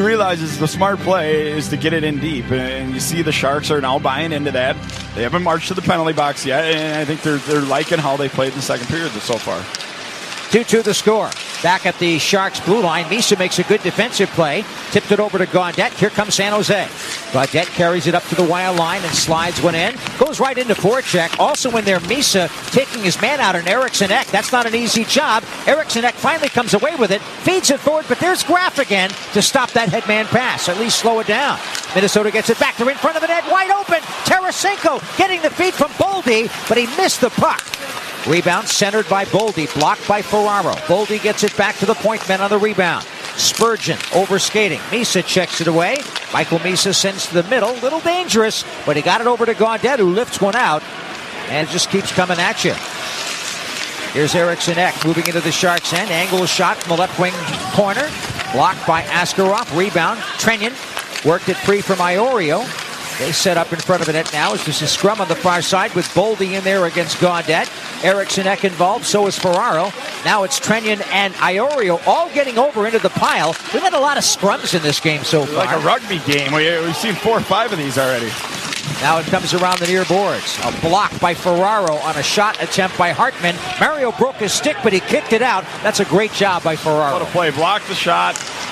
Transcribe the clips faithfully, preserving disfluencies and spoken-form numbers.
realizes the smart play is to get it in deep, and you see the Sharks are now buying into that. They haven't marched to the penalty box yet, and I think they're they're liking how they played in the second period so far. two two the score. Back at the Sharks blue line, Misa makes a good defensive play. Tipped it over to Gaudette. Here comes San Jose. Gaudette carries it up to the wild line and slides one in. Goes right into forecheck. Also in there, Misa taking his man out on Eriksson Ek. That's not an easy job. Eriksson Ek finally comes away with it. Feeds it forward, but there's Graf again to stop that headman pass. At least slow it down. Minnesota gets it back. They're in front of the net. Wide open. Tarasenko getting the feed from Boldy, but he missed the puck. Rebound centered by Boldy, blocked by Ferraro. Boldy gets it back to the point men on the rebound. Spurgeon over skating. Misa checks it away. Michael Misa sends to the middle. Little dangerous, but he got it over to Gaudette, who lifts one out, and it just keeps coming at you. Here's Eriksson Ek moving into the Sharks' end. Angle shot from the left wing corner. Blocked by Askarov. Rebound. Trenyon worked it free from Iorio. They set up in front of the net now. It's just a scrum on the far side with Boldy in there against Gaudette. Eriksson Ek involved, so is Ferraro. Now it's Trenyon and Iorio all getting over into the pile. We've had a lot of scrums in this game so far. Like a rugby game. We, we've seen four or five of these already. Now it comes around the near boards. A block by Ferraro on a shot attempt by Hartman. Mario broke his stick, but he kicked it out. That's a great job by Ferraro. What a play. Blocked the shot.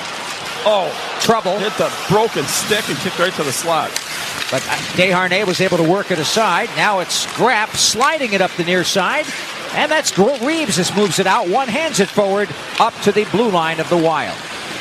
Oh, trouble. Hit the broken stick and kicked right to the slot. But Desharnais was able to work it aside. Now it's Graf sliding it up the near side. And that's Reeves as moves it out. One hands it forward up to the blue line of the Wild.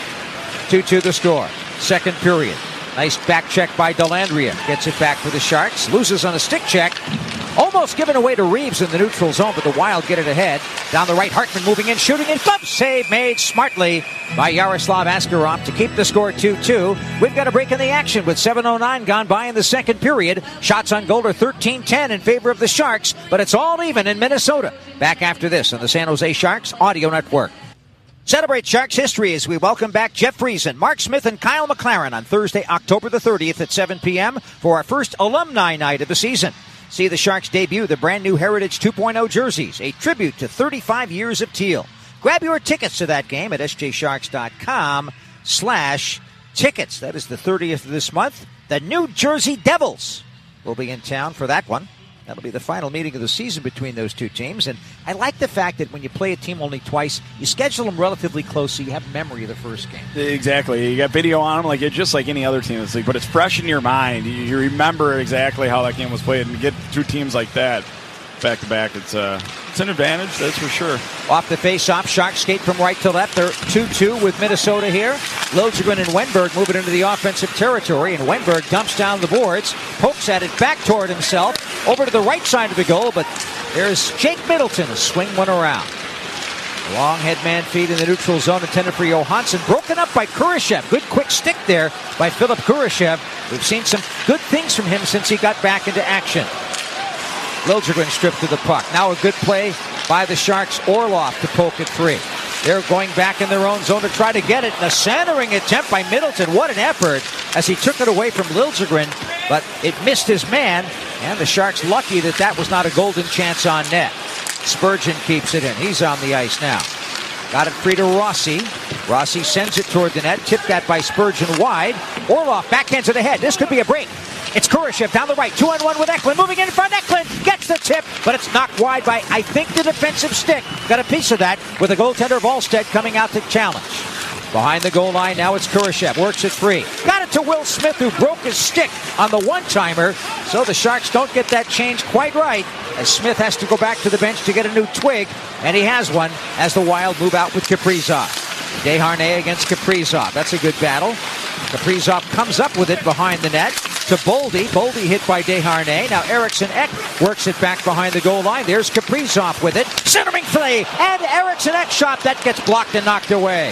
two two the score. Second period. Nice back check by Dellandrea. Gets it back for the Sharks. Loses on a stick check. Almost given away to Reeves in the neutral zone, but the Wild get it ahead. Down the right, Hartman moving in, shooting in. Glove save made smartly by Yaroslav Askarov to keep the score two two. We've got a break in the action with seven oh nine gone by in the second period. Shots on goal are thirteen ten in favor of the Sharks, but it's all even in Minnesota. Back after this on the San Jose Sharks Audio Network. Celebrate Sharks history as we welcome back Jeff Friesen, Mark Smith, and Kyle McLaren on Thursday, October the thirtieth at seven p.m. for our first alumni night of the season. See the Sharks debut the brand new Heritage two point oh jerseys, a tribute to thirty-five years of teal. Grab your tickets to that game at sjsharks.com slash tickets. That is the thirtieth of this month. The New Jersey Devils will be in town for that one. That'll be the final meeting of the season between those two teams. And I like the fact that when you play a team only twice, you schedule them relatively close so you have memory of the first game. Exactly. You got video on them, like it's just like any other team in this league, but it's fresh in your mind. You, you remember exactly how that game was played, and to get two teams like that back to back, it's uh, it's an advantage, that's for sure. Off the face-off, Sharks skate from right to left. They're two two with Minnesota here. Liljegren and Wenberg moving into the offensive territory, and Wenberg dumps down the boards, pokes at it back toward himself, over to the right side of the goal, but there's Jake Middleton to swing one around. Long headman feed in the neutral zone intended for Johansson, broken up by Kurashev. Good quick stick there by Philip Kurashev. We've seen some good things from him since he got back into action. Liljegren stripped to the puck. Now a good play by the Sharks. Orlov to poke it free. They're going back in their own zone to try to get it. And a centering attempt by Middleton. What an effort as he took it away from Liljegren, but it missed his man. And the Sharks lucky that that was not a golden chance on net. Spurgeon keeps it in. He's on the ice now. Got it free to Rossi. Rossi sends it toward the net. Tipped that by Spurgeon wide. Orlov backhands it ahead. This could be a break. It's Kurashev down the right, two on one with Eklund, moving in front. Eklund gets the tip, but it's knocked wide by, I think, the defensive stick. Got a piece of that with the goaltender Volstead coming out to challenge. Behind the goal line, now it's Kurashev, works it free. Got it to Will Smith, who broke his stick on the one-timer, so the Sharks don't get that change quite right, as Smith has to go back to the bench to get a new twig, and he has one as the Wild move out with Kaprizov. Desharnais against Kaprizov. That's a good battle. Kaprizov comes up with it behind the net to Boldy. Boldy hit by Desharnais. Now Eriksson Ek works it back behind the goal line. There's Kaprizov with it. Centering play. And Eriksson Ek shot. That gets blocked and knocked away.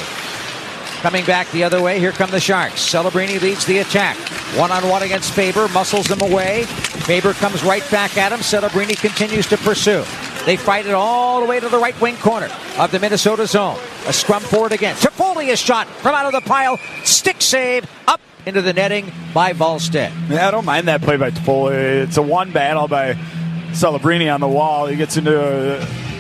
Coming back the other way, here come the Sharks. Celebrini leads the attack. One-on-one against Faber. Muscles them away. Faber comes right back at him. Celebrini continues to pursue. They fight it all the way to the right wing corner of the Minnesota zone. A scrum forward again. Toffoli is shot from out of the pile. Stick save up into the netting by Volstead. Yeah, I don't mind that play by Toffoli. It's a one battle by Celebrini on the wall. He gets into a,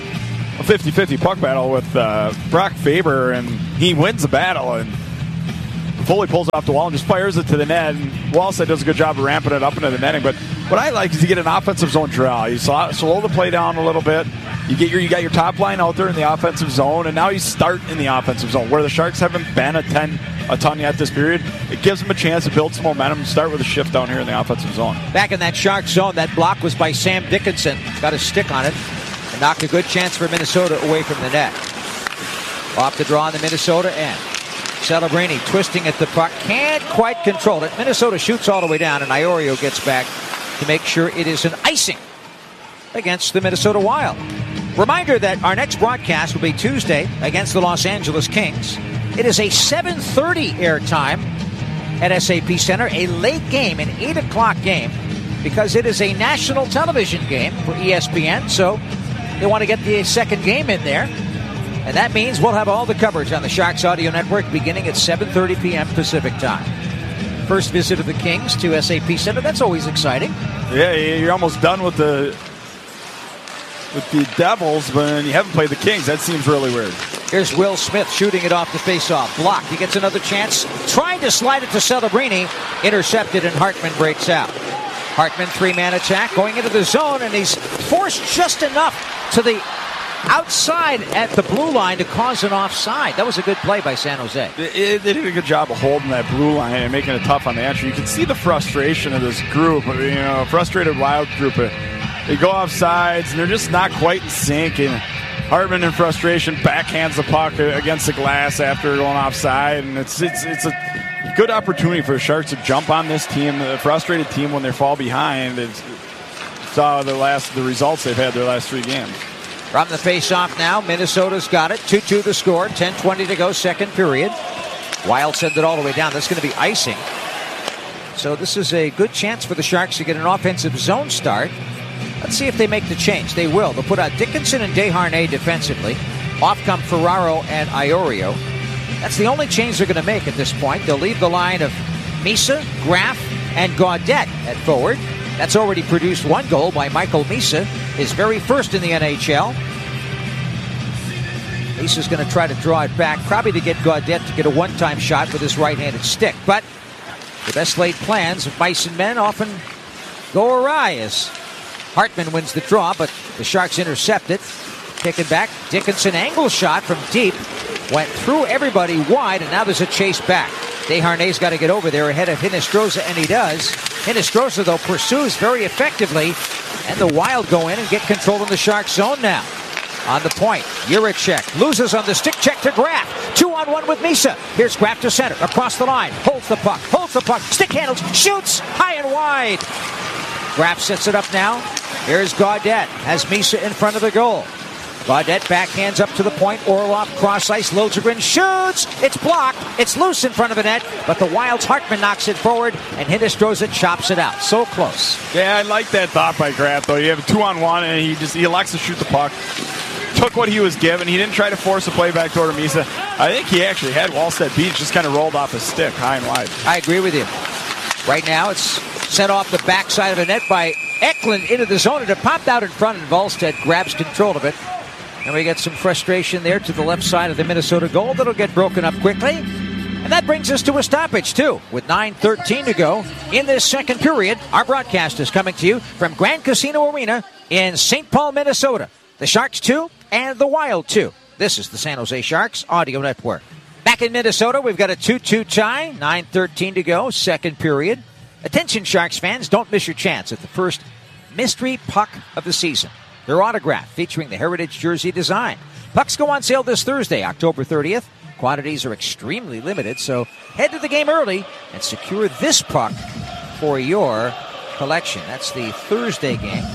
a fifty-fifty puck battle with uh, Brock Faber, and he wins the battle. And Foley pulls it off the wall and just fires it to the net. And Wallstead does a good job of ramping it up into the netting. But what I like is you get an offensive zone draw. You slow the play down a little bit. You get your you got your top line out there in the offensive zone, and now you start in the offensive zone where the Sharks haven't been a ten a ton yet this period. It gives them a chance to build some momentum and start with a shift down here in the offensive zone. Back in that Sharks zone, that block was by Sam Dickinson. Got a stick on it and knocked a good chance for Minnesota away from the net. Off the draw on the Minnesota end. Celebrini twisting at the puck. Can't quite control it. Minnesota shoots all the way down, and Iorio gets back to make sure it is an icing against the Minnesota Wild. Reminder that our next broadcast will be Tuesday against the Los Angeles Kings. It is a seven thirty airtime at S A P Center, a late game, an eight o'clock game, because it is a national television game for E S P N, so they want to get the second game in there. And that means we'll have all the coverage on the Sharks Audio Network beginning at seven thirty p.m. Pacific time. First visit of the Kings to S A P Center. That's always exciting. Yeah, you're almost done with the with the Devils, but you haven't played the Kings. That seems really weird. Here's Will Smith shooting it off the faceoff. Blocked. He gets another chance. Trying to slide it to Celebrini. Intercepted, and Hartman breaks out. Hartman, three-man attack, going into the zone, and he's forced just enough to the outside at the blue line to cause an offside. That was a good play by San Jose. They, they did a good job of holding that blue line and making it tough on the entry. You can see the frustration of this group, you know, a frustrated Wild group. They go off sides, and they're just not quite in sync. And Hartman, in frustration, backhands the puck against the glass after going offside. And it's it's it's a good opportunity for the Sharks to jump on this team, a frustrated team, when they fall behind. It's, saw the last the results they've had their last three games. From the face-off now, Minnesota's got it. two two the score, ten twenty to go, second period. Wild sent it all the way down. That's going to be icing. So this is a good chance for the Sharks to get an offensive zone start. Let's see if they make the change. They will. They'll put out Dickinson and Desharnais defensively. Off come Ferraro and Iorio. That's the only change they're going to make at this point. They'll leave the line of Misa, Graf, and Gaudette at forward. That's already produced one goal by Michael Misa, his very first in the N H L. Misa's going to try to draw it back, probably to get Gaudette to get a one-time shot with his right-handed stick. But the best laid plans of mice and men often go awry as Hartman wins the draw, but the Sharks intercept it. Taken back, Dickinson angle shot from deep. Went through everybody wide, and now there's a chase back. Desharnais got to get over there ahead of Hinestroza, and he does. Hinestroza, though, pursues very effectively, and the Wild go in and get control in the Sharks zone now. On the point, Juracek loses on the stick check to Graf. Two on one with Misa. Here's Graf to center, across the line, holds the puck, holds the puck, stick handles, shoots, high and wide. Graf sets it up now. Here's Gaudette, has Misa in front of the goal. Gaudette backhands up to the point. Orlov cross ice. Liljegren shoots. It's blocked. It's loose in front of the net. But the Wild's Hartman knocks it forward, and Hinestroza chops it out. So close. Yeah, I like that thought by Graf, though. You have a two on one, and he just he elects to shoot the puck. Took what he was given. He didn't try to force a play back toward Misa. I think he actually had Wallstead beat. Just kind of rolled off his stick high and wide. I agree with you. Right now, it's sent off the backside of the net by Eklund into the zone, and it popped out in front, and Wallstead grabs control of it. And we get some frustration there to the left side of the Minnesota goal that'll get broken up quickly. And that brings us to a stoppage, too, with nine thirteen to go in this second period. Our broadcast is coming to you from Grand Casino Arena in Saint Paul, Minnesota. The Sharks two and the Wild two. This is the San Jose Sharks Audio Network. Back in Minnesota, we've got a two two tie, nine thirteen to go, second period. Attention, Sharks fans, don't miss your chance at the first mystery puck of the season. Their autograph featuring the Heritage jersey design. Pucks go on sale this Thursday, October thirtieth. Quantities are extremely limited, so head to the game early and secure this puck for your collection. That's the Thursday game.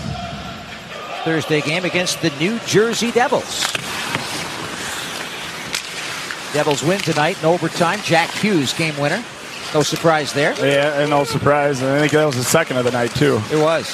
Thursday game against the New Jersey Devils. Devils win tonight in overtime. Jack Hughes, game winner. No surprise there. Yeah, and no surprise. I think that was the second of the night, too. It was.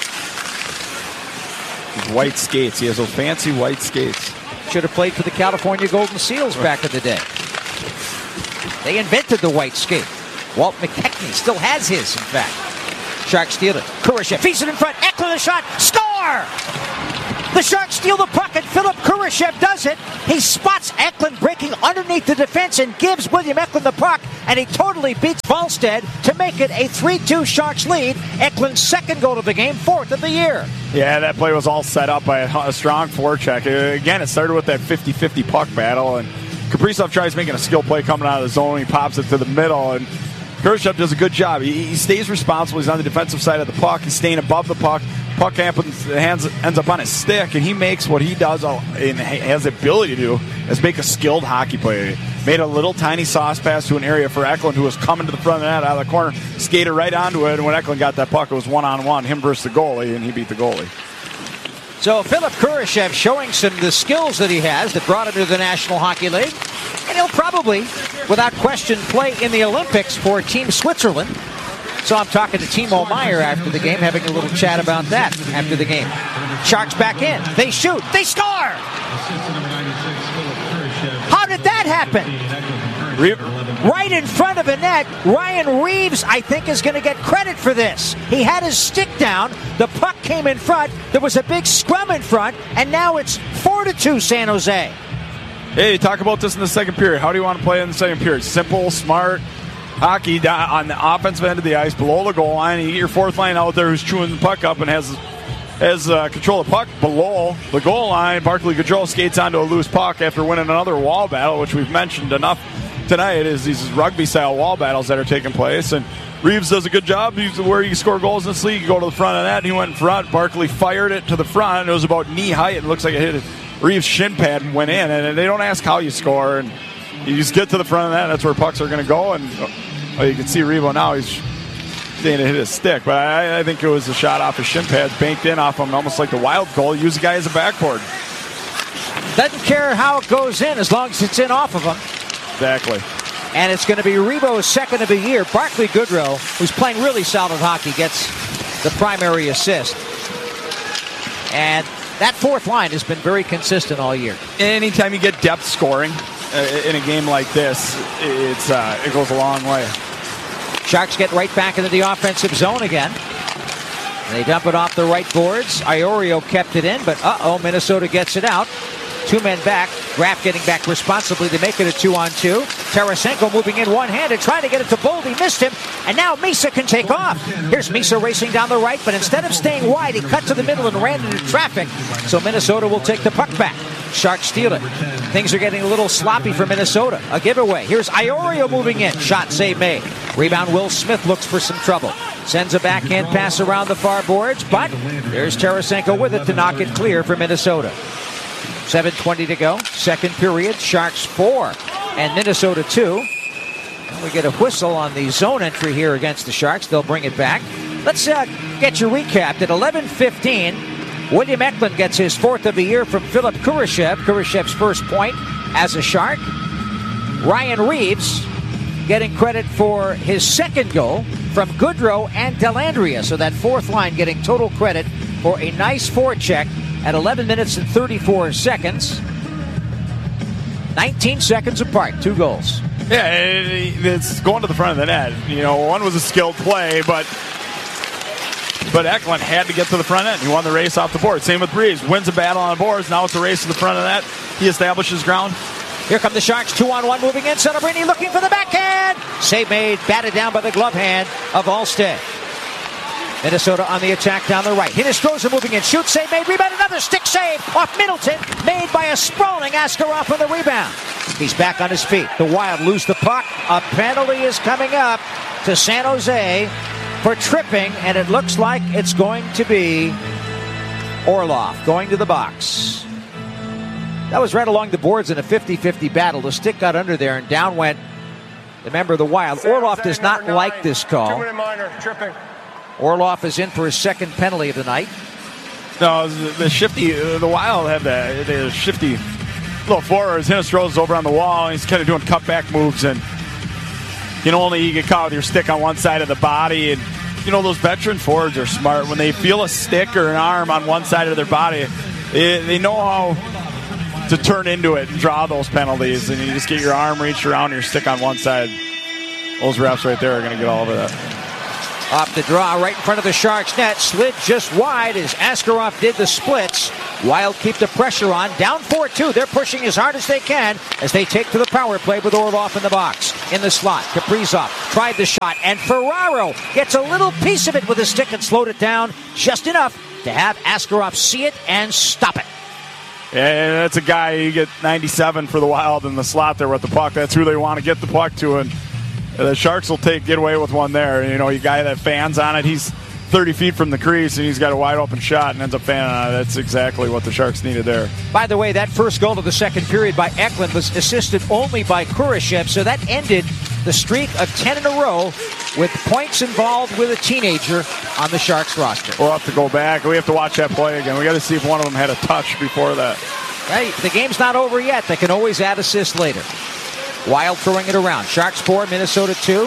White skates. He has those fancy white skates. Should have played for the California Golden Seals back in the day. They invented the white skate. Walt McKechnie still has his, in fact. Sharks steal it. Kurashev feeds it in front. Eklund a shot. Score! The Sharks steal the puck, and Philip Kurashev does it. He spots Eklund breaking underneath the defense and gives William Eklund the puck, and he totally beats Volstead to make it a three two Sharks lead. Eklund's second goal of the game, fourth of the year. Yeah, that play was all set up by a, a strong forecheck. Again, it started with that fifty-fifty puck battle, and Kaprizov tries making a skill play coming out of the zone. He pops it to the middle, and Kurashev does a good job. He, he stays responsible. He's on the defensive side of the puck. He's staying above the puck. Puck happens, hands, ends up on his stick, and he makes what he does and has the ability to do is make a skilled hockey play. Made a little tiny sauce pass to an area for Eklund, who was coming to the front of the net out of the corner, skated right onto it, and when Eklund got that puck, it was one-on-one, him versus the goalie, and he beat the goalie. So Philip Kurashev showing some of the skills that he has that brought him to the National Hockey League, and he'll probably, without question, play in the Olympics for Team Switzerland. So I'm talking to Timo Meier after the game, having a little chat about that after the game. Sharks back in. They shoot. They score! How did that happen? Re- right in front of the net. Ryan Reeves, I think, is going to get credit for this. He had his stick down. The puck came in front. There was a big scrum in front, and now it's four to two San Jose. Hey, talk about this in the second period. How do you want to play in the second period? Simple, smart hockey on the offensive end of the ice, below the goal line. You get your fourth line out there who's chewing the puck up and has has uh, control of the puck below the goal line. Barclay Goodrow skates onto a loose puck after winning another wall battle, which we've mentioned enough tonight. Is these rugby-style wall battles that are taking place, and Reeves does a good job. He's where you score goals in this league. You go to the front of that, and he went in front. Barclay fired it to the front. It was about knee height. It looks like it hit Reeves' shin pad and went in. And they don't ask how you score, and you just get to the front of that. And that's where pucks are going to go. And oh, you can see Revo now. He's saying to hit his stick, but I, I think it was a shot off his shin pads, banked in off him, almost like the Wild goal. Use the guy as a backboard. Doesn't care how it goes in as long as it's in off of him. Exactly. And it's going to be Revo's second of the year. Barclay Goodrow, who's playing really solid hockey, gets the primary assist. And that fourth line has been very consistent all year. Anytime you get depth scoring uh, in a game like this, it's uh, it goes a long way. Sharks get right back into the offensive zone again. They dump it off the right boards. Iorio kept it in, but uh-oh, Minnesota gets it out. Two men back. Graff getting back responsibly to make it a two-on-two. Tarasenko moving in one-handed, trying to get it to Boldy. Missed him, and now Misa can take off. Here's Misa racing down the right, but instead of staying wide, he cut to the middle and ran into traffic. So Minnesota will take the puck back. Sharks steal it. Things are getting a little sloppy for Minnesota. A giveaway. Here's Iorio moving in. Shot save made. Rebound, Will Smith looks for some trouble. Sends a backhand pass around the far boards, but there's Tarasenko with it to knock it clear for Minnesota. seven twenty to go. Second period. Sharks four and Minnesota two. And we get a whistle on the zone entry here against the Sharks. They'll bring it back. Let's uh, get you recapped. At eleven fifteen, William Eklund gets his fourth of the year from Philip Kurashev. Kurashev's first point as a Shark. Ryan Reeves getting credit for his second goal from Goodrow and Dellandrea. So that fourth line getting total credit for a nice forecheck at eleven minutes and thirty-four seconds. nineteen seconds apart, two goals. Yeah, it, it's going to the front of the net. You know, one was a skilled play, but but Eklund had to get to the front end. He won the race off the board. Same with Reeves. Wins a battle on the boards. Now it's a race to the front of the net. He establishes ground. Here come the Sharks, two-on-one moving in. Celebrini looking for the backhand. Save made, batted down by the glove hand of Allsted. Minnesota on the attack down the right. Hinostroza moving in. Shoot, save made, rebound, another stick save off Middleton. Made by a sprawling Askarov on the rebound. He's back on his feet. The Wild lose the puck. A penalty is coming up to San Jose for tripping, and it looks like it's going to be Orlov going to the box. That was right along the boards in a fifty-fifty battle. The stick got under there, and down went the member of the Wild. Orlov does not like this call. Orlov is in for his second penalty of the night. No, the shifty, the Wild have the, the shifty little forwards. Hinostroza's over on the wall, and he's kind of doing cutback moves, and you know, only you get caught with your stick on one side of the body. And you know, those veteran forwards are smart. When they feel a stick or an arm on one side of their body, they, they know how to turn into it and draw those penalties, and you just get your arm reached around your stick on one side. Those refs right there are going to get all over that. Off the draw right in front of the Sharks net. Slid just wide as Askarov did the splits. Wild keep the pressure on. Down four two. They're pushing as hard as they can as they take to the power play with Orlov in the box. In the slot, Kaprizov tried the shot, and Ferraro gets a little piece of it with his stick and slowed it down just enough to have Askarov see it and stop it. Yeah, that's a guy, you get ninety-seven for the Wild in the slot there with the puck. That's who they want to get the puck to, and the Sharks will take get away with one there. You know, you guy that fans on it, he's thirty feet from the crease, and he's got a wide open shot and ends up fanning on it. That's exactly what the Sharks needed there. By the way, that first goal of the second period by Eklund was assisted only by Kurashev, so that ended the streak of ten in a row with points involved with a teenager on the Sharks roster. We'll have to go back. We have to watch that play again. We got to see if one of them had a touch before that. Hey, the game's not over yet. They can always add assists later. Wild throwing it around. Sharks four, Minnesota two.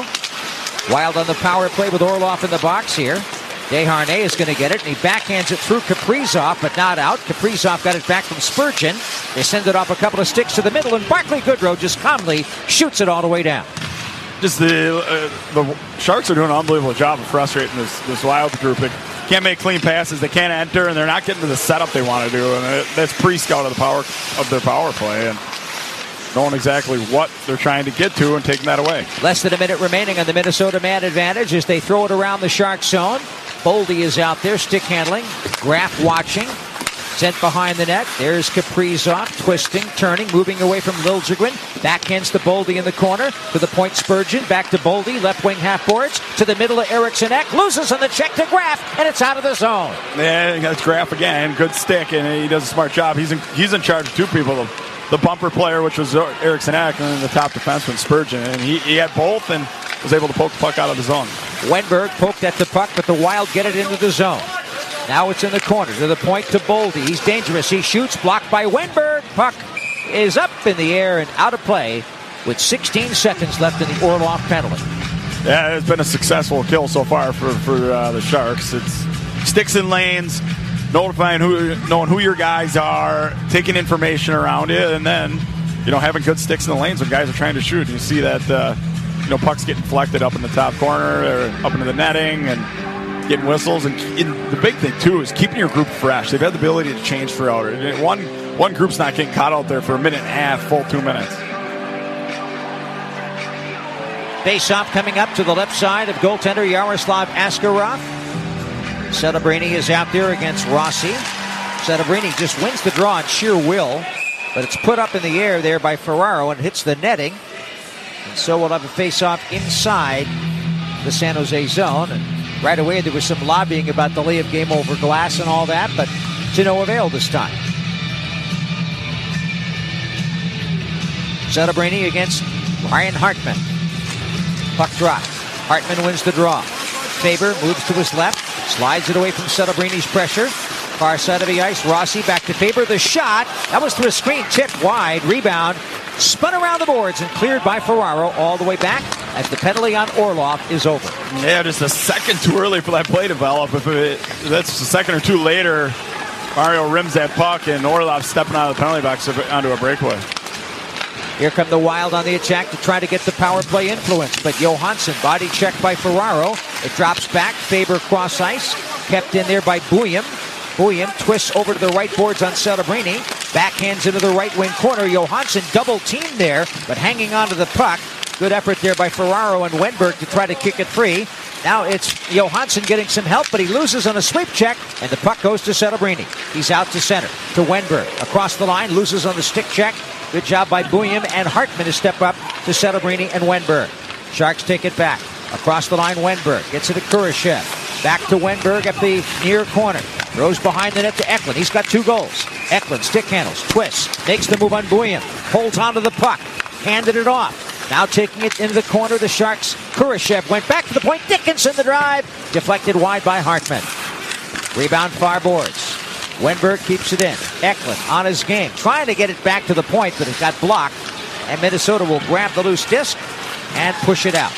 Wild on the power play with Orlov in the box here. Desharnais is going to get it, and he backhands it through Kaprizov, but not out. Kaprizov got it back from Spurgeon. They send it off a couple of sticks to the middle, and Barclay Goodrow just calmly shoots it all the way down. Just the uh, the Sharks are doing an unbelievable job of frustrating this, this Wild group. They can't make clean passes, they can't enter, and they're not getting to the setup they want to do. And that's pre-scout of the power of their power play, and knowing exactly what they're trying to get to and taking that away. Less than a minute remaining on the Minnesota man advantage as they throw it around the Shark zone. Boldy is out there, stick handling. Graf watching. Sent behind the net. There's Kaprizov, twisting, turning, moving away from Liljegren. Backhands to Boldy in the corner. To the point, Spurgeon. Back to Boldy, left wing half boards. To the middle of Eriksson Ek. Loses on the check to Graf, and it's out of the zone. Yeah, that's Graf again. Good stick, and he does a smart job. He's in, he's in charge of two people. The bumper player, which was Eriksson Ek, and then the top defenseman, Spurgeon. And he, he had both and was able to poke the puck out of the zone. Wenberg poked at the puck, but the Wild get it into the zone. Now it's in the corner, to the point to Boldy. He's dangerous. He shoots, blocked by Wenberg. Puck is up in the air and out of play with sixteen seconds left in the Orlov penalty. Yeah, it's been a successful kill so far for, for uh, the Sharks. It's sticks in lanes, notifying who, knowing who your guys are, taking information around it, and then, you know, having good sticks in the lanes when guys are trying to shoot. You see that, uh, you know, pucks getting deflected up in the top corner or up into the netting and getting whistles. And in, the big thing, too, is keeping your group fresh. They've had the ability to change throughout it. One, one group's not getting caught out there for a minute and a half, full two minutes. Face-off coming up to the left side of goaltender Yaroslav Askarov. Celebrini is out there against Rossi. Celebrini just wins the draw on sheer will, but it's put up in the air there by Ferraro and hits the netting. And so we'll have a face-off inside the San Jose zone. And right away there was some lobbying about the lay of game over glass and all that, but to no avail this time. Celebrini against Ryan Hartman. Puck drop. Hartman wins the draw. Faber moves to his left, slides it away from Celebrini's pressure. Far side of the ice, Rossi back to Faber. The shot, that was through a screen, tipped wide. Rebound, spun around the boards and cleared by Ferraro all the way back as the penalty on Orlov is over. Yeah, just a second too early for that play to develop. If it, that's a second or two later, Mario rims that puck and Orlov stepping out of the penalty box onto a breakaway. Here come the Wild on the attack to try to get the power play influence, but Johansson body checked by Ferraro. It drops back, Faber cross ice, kept in there by Bouillon. Bouillon twists over to the right boards on Celebrini, backhands into the right wing corner. Johansson double teamed there, but hanging on to the puck. Good effort there by Ferraro and Wenberg to try to kick it free. Now it's Johansson getting some help, but he loses on a sweep check, and the puck goes to Celebrini. He's out to center, to Wenberg. Across the line, loses on the stick check. Good job by Bouillon, and Hartman to step up to Celebrini and Wenberg. Sharks take it back. Across the line, Wenberg gets it to Kurashev. Back to Wenberg at the near corner. Throws behind the net to Eklund. He's got two goals. Eklund stick handles, twists, makes the move on Bouillon. Holds onto the puck, handed it off. Now taking it into the corner, the Sharks. Kurashev went back to the point. Dickinson the drive. Deflected wide by Hartman. Rebound far boards. Wenberg keeps it in. Eklund on his game, trying to get it back to the point, but it got blocked. And Minnesota will grab the loose disc and push it out.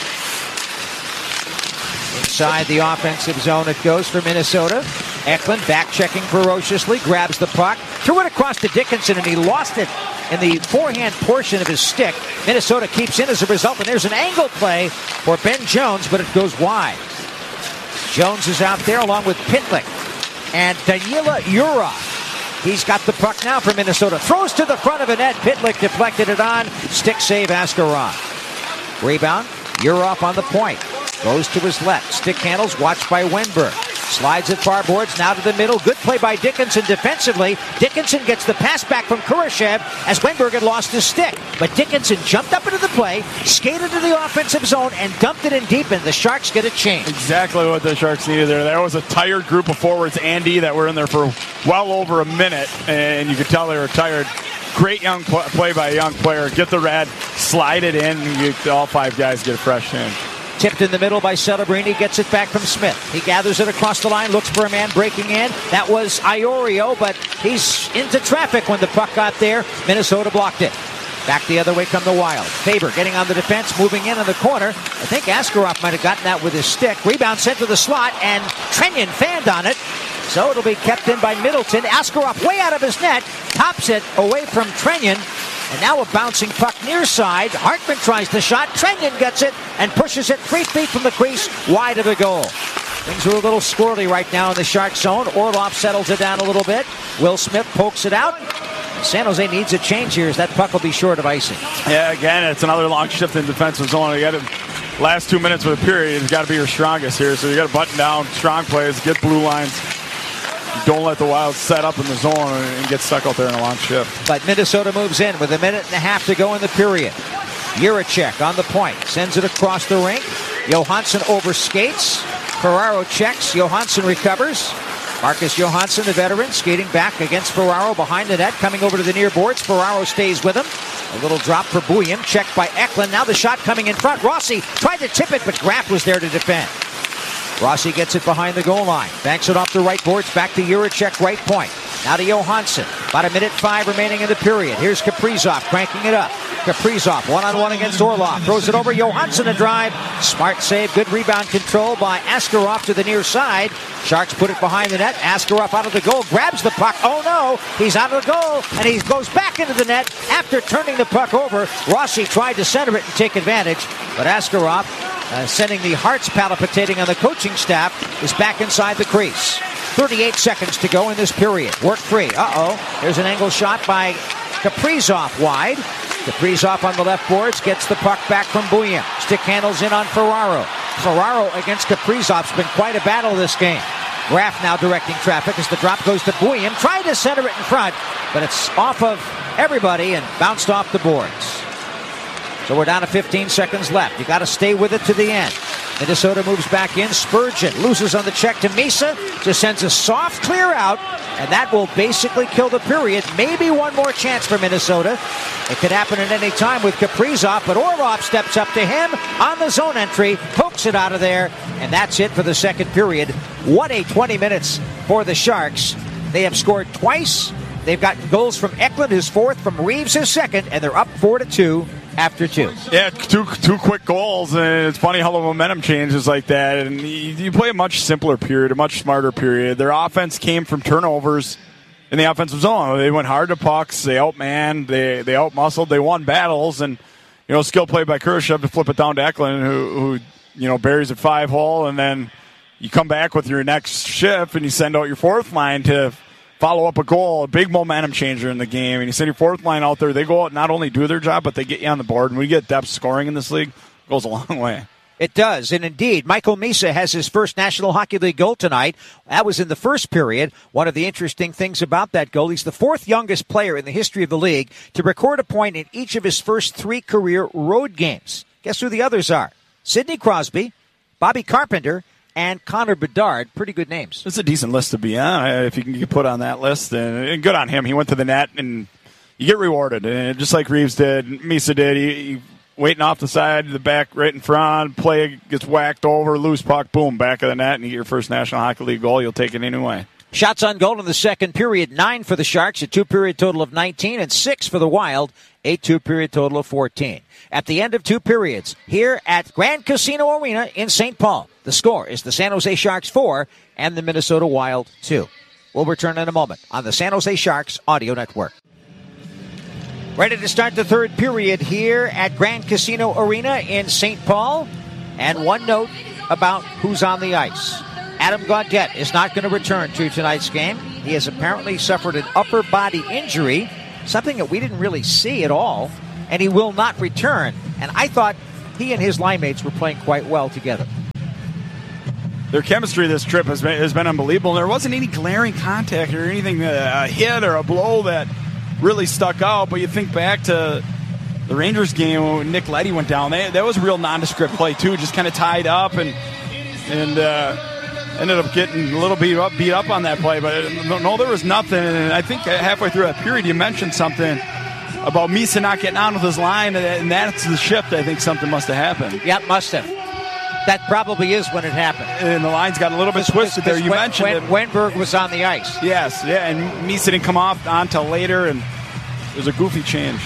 Inside the offensive zone it goes for Minnesota. Eklund back checking ferociously, grabs the puck, threw it across to Dickinson, and he lost it in the forehand portion of his stick. Minnesota keeps in as a result, and there's an angle play for Ben Jones, but it goes wide. Jones is out there along with Pitlick and Danila Yurov. He's got the puck now for Minnesota. Throws to the front of the net. Pitlick deflected it on. Stick save, Askarov. Rebound. Urov on the point. Goes to his left. Stick handles. Watched by Wenberg. Slides it far boards. Now to the middle. Good play by Dickinson defensively. Dickinson gets the pass back from Kurashev as Wenberg had lost his stick. But Dickinson jumped up into the play, skated to the offensive zone, and dumped it in deep, and the Sharks get a change. Exactly what the Sharks needed there. There was a tired group of forwards, Andy, that were in there for well over a minute, and you could tell they were tired. Great young pl- play by a young player. Get the red, slide it in, and you, all five guys get a fresh in. Tipped in the middle by Celebrini, gets it back from Smith. He gathers it across the line, looks for a man breaking in. That was Iorio, but he's into traffic when the puck got there. Minnesota blocked it. Back the other way come the Wild. Faber getting on the defense, moving in on the corner. I think Askarov might have gotten that with his stick. Rebound sent to the slot, and Trenyon fanned on it. So it'll be kept in by Middleton. Askarov way out of his net, tops it away from Trenyon. And now a bouncing puck near side. Hartman tries the shot. Trenyon gets it and pushes it three feet from the crease, wide of the goal. Things are a little squirrely right now in the Shark zone. Orlov settles it down a little bit. Will Smith pokes it out. San Jose needs a change here as that puck will be short of icing. Yeah, again, it's another long shift in defensive zone. You got to, last two minutes of the period has got to be your strongest here. So you got to button down strong plays, get blue lines. Don't let the Wild set up in the zone and get stuck out there in a long shift. But Minnesota moves in with a minute and a half to go in the period. Jiricek on the point. Sends it across the rink. Johansson overskates. Ferraro checks. Johansson recovers. Marcus Johansson, the veteran, skating back against Ferraro behind the net. Coming over to the near boards. Ferraro stays with him. A little drop for Buium. Checked by Eklund. Now the shot coming in front. Rossi tried to tip it, but Graff was there to defend. Rossi gets it behind the goal line. Banks it off the right boards. Back to Jiricek, right point. Now to Johansson. About a minute five remaining in the period. Here's Kaprizov cranking it up. Kaprizov one-on-one against Orlov. Throws it over. Johansson a drive. Smart save. Good rebound control by Askarov to the near side. Sharks put it behind the net. Askarov out of the goal. Grabs the puck. Oh no. He's out of the goal. And he goes back into the net after turning the puck over. Rossi tried to center it and take advantage. But Askarov, uh, sending the hearts palpitating on the coaching staff, is back inside the crease. thirty-eight seconds to go in this period. Work free. Uh-oh. There's an angle shot by Kaprizov wide. Kaprizov on the left boards gets the puck back from Buium. Stick handles in on Ferraro. Ferraro against Kaprizov's been quite a battle this game. Graff now directing traffic as the drop goes to Buium. Trying to center it in front, but it's off of everybody and bounced off the boards. So we're down to fifteen seconds left. You got to stay with it to the end. Minnesota moves back in. Spurgeon loses on the check to Misa. Just sends a soft clear out, and that will basically kill the period. Maybe one more chance for Minnesota. It could happen at any time with Kaprizov, but Orlov steps up to him on the zone entry, pokes it out of there, and that's it for the second period. What a twenty minutes for the Sharks. They have scored twice. They've gotten goals from Eklund, his fourth, from Reeves, his second, and they're up four to two. After two. Yeah, two two quick goals, and it's funny how the momentum changes like that. And you, you play a much simpler period, a much smarter period. Their offense came from turnovers in the offensive zone. They went hard to pucks, they outmanned, they they outmuscled, they won battles, and you know, skill play by Kurashev to flip it down to Eklund, who, who you know buries it five hole, and then you come back with your next shift and you send out your fourth line to follow up a goal, a big momentum changer in the game. And you send your fourth line out there, they go out and not only do their job, but they get you on the board. And when you get depth scoring in this league, it goes a long way. It does. And indeed, Michael Misa has his first National Hockey League goal tonight. That was in the first period. One of the interesting things about that goal, he's the fourth youngest player in the history of the league to record a point in each of his first three career road games. Guess who the others are? Sidney Crosby, Bobby Carpenter, and Connor Bedard. Pretty good names. It's a decent list to be on, if you can get put on that list. And good on him. He went to the net, and you get rewarded. And just like Reeves did, Misa did. He, he waiting off the side, the back right in front, play gets whacked over, loose puck, boom, back of the net, and you get your first National Hockey League goal. You'll take it anyway. Shots on goal in the second period, nine for the Sharks, a two-period total of nineteen, and six for the Wild, a two-period total of fourteen. At the end of two periods, here at Grand Casino Arena in Saint Paul, the score is the San Jose Sharks four and the Minnesota Wild two. We'll return in a moment on the San Jose Sharks Audio Network. Ready to start the third period here at Grand Casino Arena in Saint Paul. And one note about who's on the ice. Adam Gaudette is not going to return to tonight's game. He has apparently suffered an upper body injury, something that we didn't really see at all, and he will not return. And I thought he and his line mates were playing quite well together. Their chemistry this trip has been, has been unbelievable. There wasn't any glaring contact or anything, uh, a hit or a blow that really stuck out. But you think back to the Rangers game when Nick Leddy went down. They, that was a real nondescript play, too, just kind of tied up and and uh, ended up getting a little beat up, beat up on that play. But no, there was nothing. And I think halfway through that period, you mentioned something about Misa not getting on with his line, and that's the shift. I think something must have happened. Yep, must have. That probably is when it happened. And the lines got a little bit twisted there. You when, mentioned when it. Wenberg was on the ice. Yes, yeah, and Misa didn't come off until later, and there's a goofy change.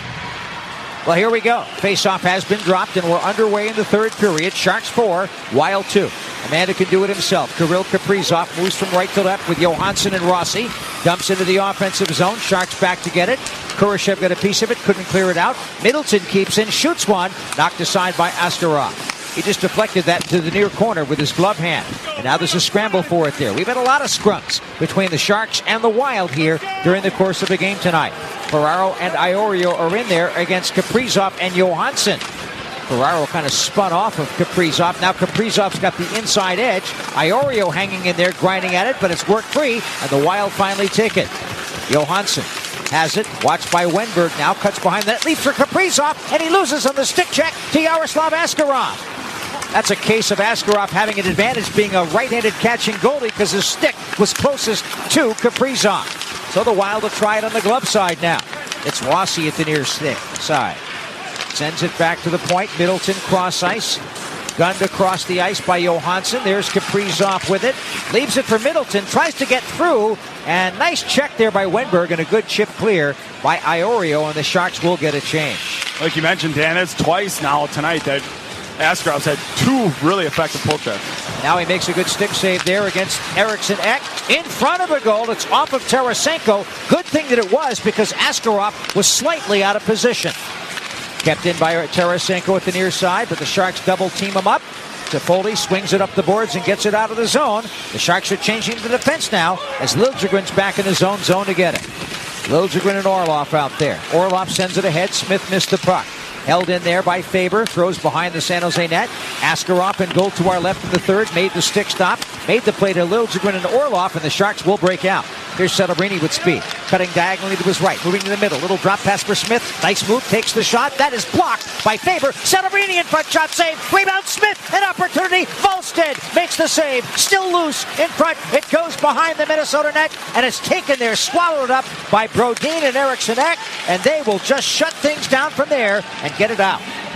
Well, here we go. Face-off has been dropped, and we're underway in the third period. Sharks four, Wild two. Amanda can do it himself. Kirill Kaprizov moves from right to left with Johansson and Rossi. Dumps into the offensive zone. Sharks back to get it. Kurashev got a piece of it, couldn't clear it out. Middleton keeps in, shoots one, knocked aside by Askarov. He just deflected that to the near corner with his glove hand. And now there's a scramble for it there. We've had a lot of scrums between the Sharks and the Wild here during the course of the game tonight. Ferraro and Iorio are in there against Kaprizov and Johansson. Ferraro kind of spun off of Kaprizov. Now Kaprizov's got the inside edge. Iorio hanging in there, grinding at it, but it's worked free, and the Wild finally take it. Johansson has it, watched by Wenberg now, cuts behind that, leaps for Kaprizov, and he loses on the stick check to Yaroslav Askarov. That's a case of Askarov having an advantage being a right-handed catching goalie because his stick was closest to Kaprizov. So the Wild will try it on the glove side now. It's Rossi at the near stick side. Sends it back to the point. Middleton cross ice. Gunned across the ice by Johansson. There's Kaprizov with it. Leaves it for Middleton. Tries to get through. And nice check there by Wenberg and a good chip clear by Iorio. And the Sharks will get a change. Like you mentioned, Dan, it's twice now tonight that Askarov's had two really effective pull checks. Now he makes a good stick save there against Eriksson Ek. In front of the goal. It's off of Tarasenko. Good thing that it was because Askarov was slightly out of position. Kept in by Tarasenko at the near side, but the Sharks double team him up. Toffoli swings it up the boards and gets it out of the zone. The Sharks are changing the defense now as Liljegren's back in his own zone to get it. Liljegren and Orlov out there. Orlov sends it ahead. Smith missed the puck. Held in there by Faber. Throws behind the San Jose net. Askarov in goal to our left in the third. Made the stick stop. Made the play to Liljegren and Orlov, and the Sharks will break out. Here's Celebrini with speed. Cutting diagonally to his right. Moving to the middle. Little drop pass for Smith. Nice move. Takes the shot. That is blocked by Faber. Celebrini in front. Shot save. Rebound Smith. An opportunity. Volstead makes the save. Still loose in front. It goes behind the Minnesota net, and it's taken there. Swallowed up by Brodin and Eriksson Ek, and they will just shut things down from there and get it out.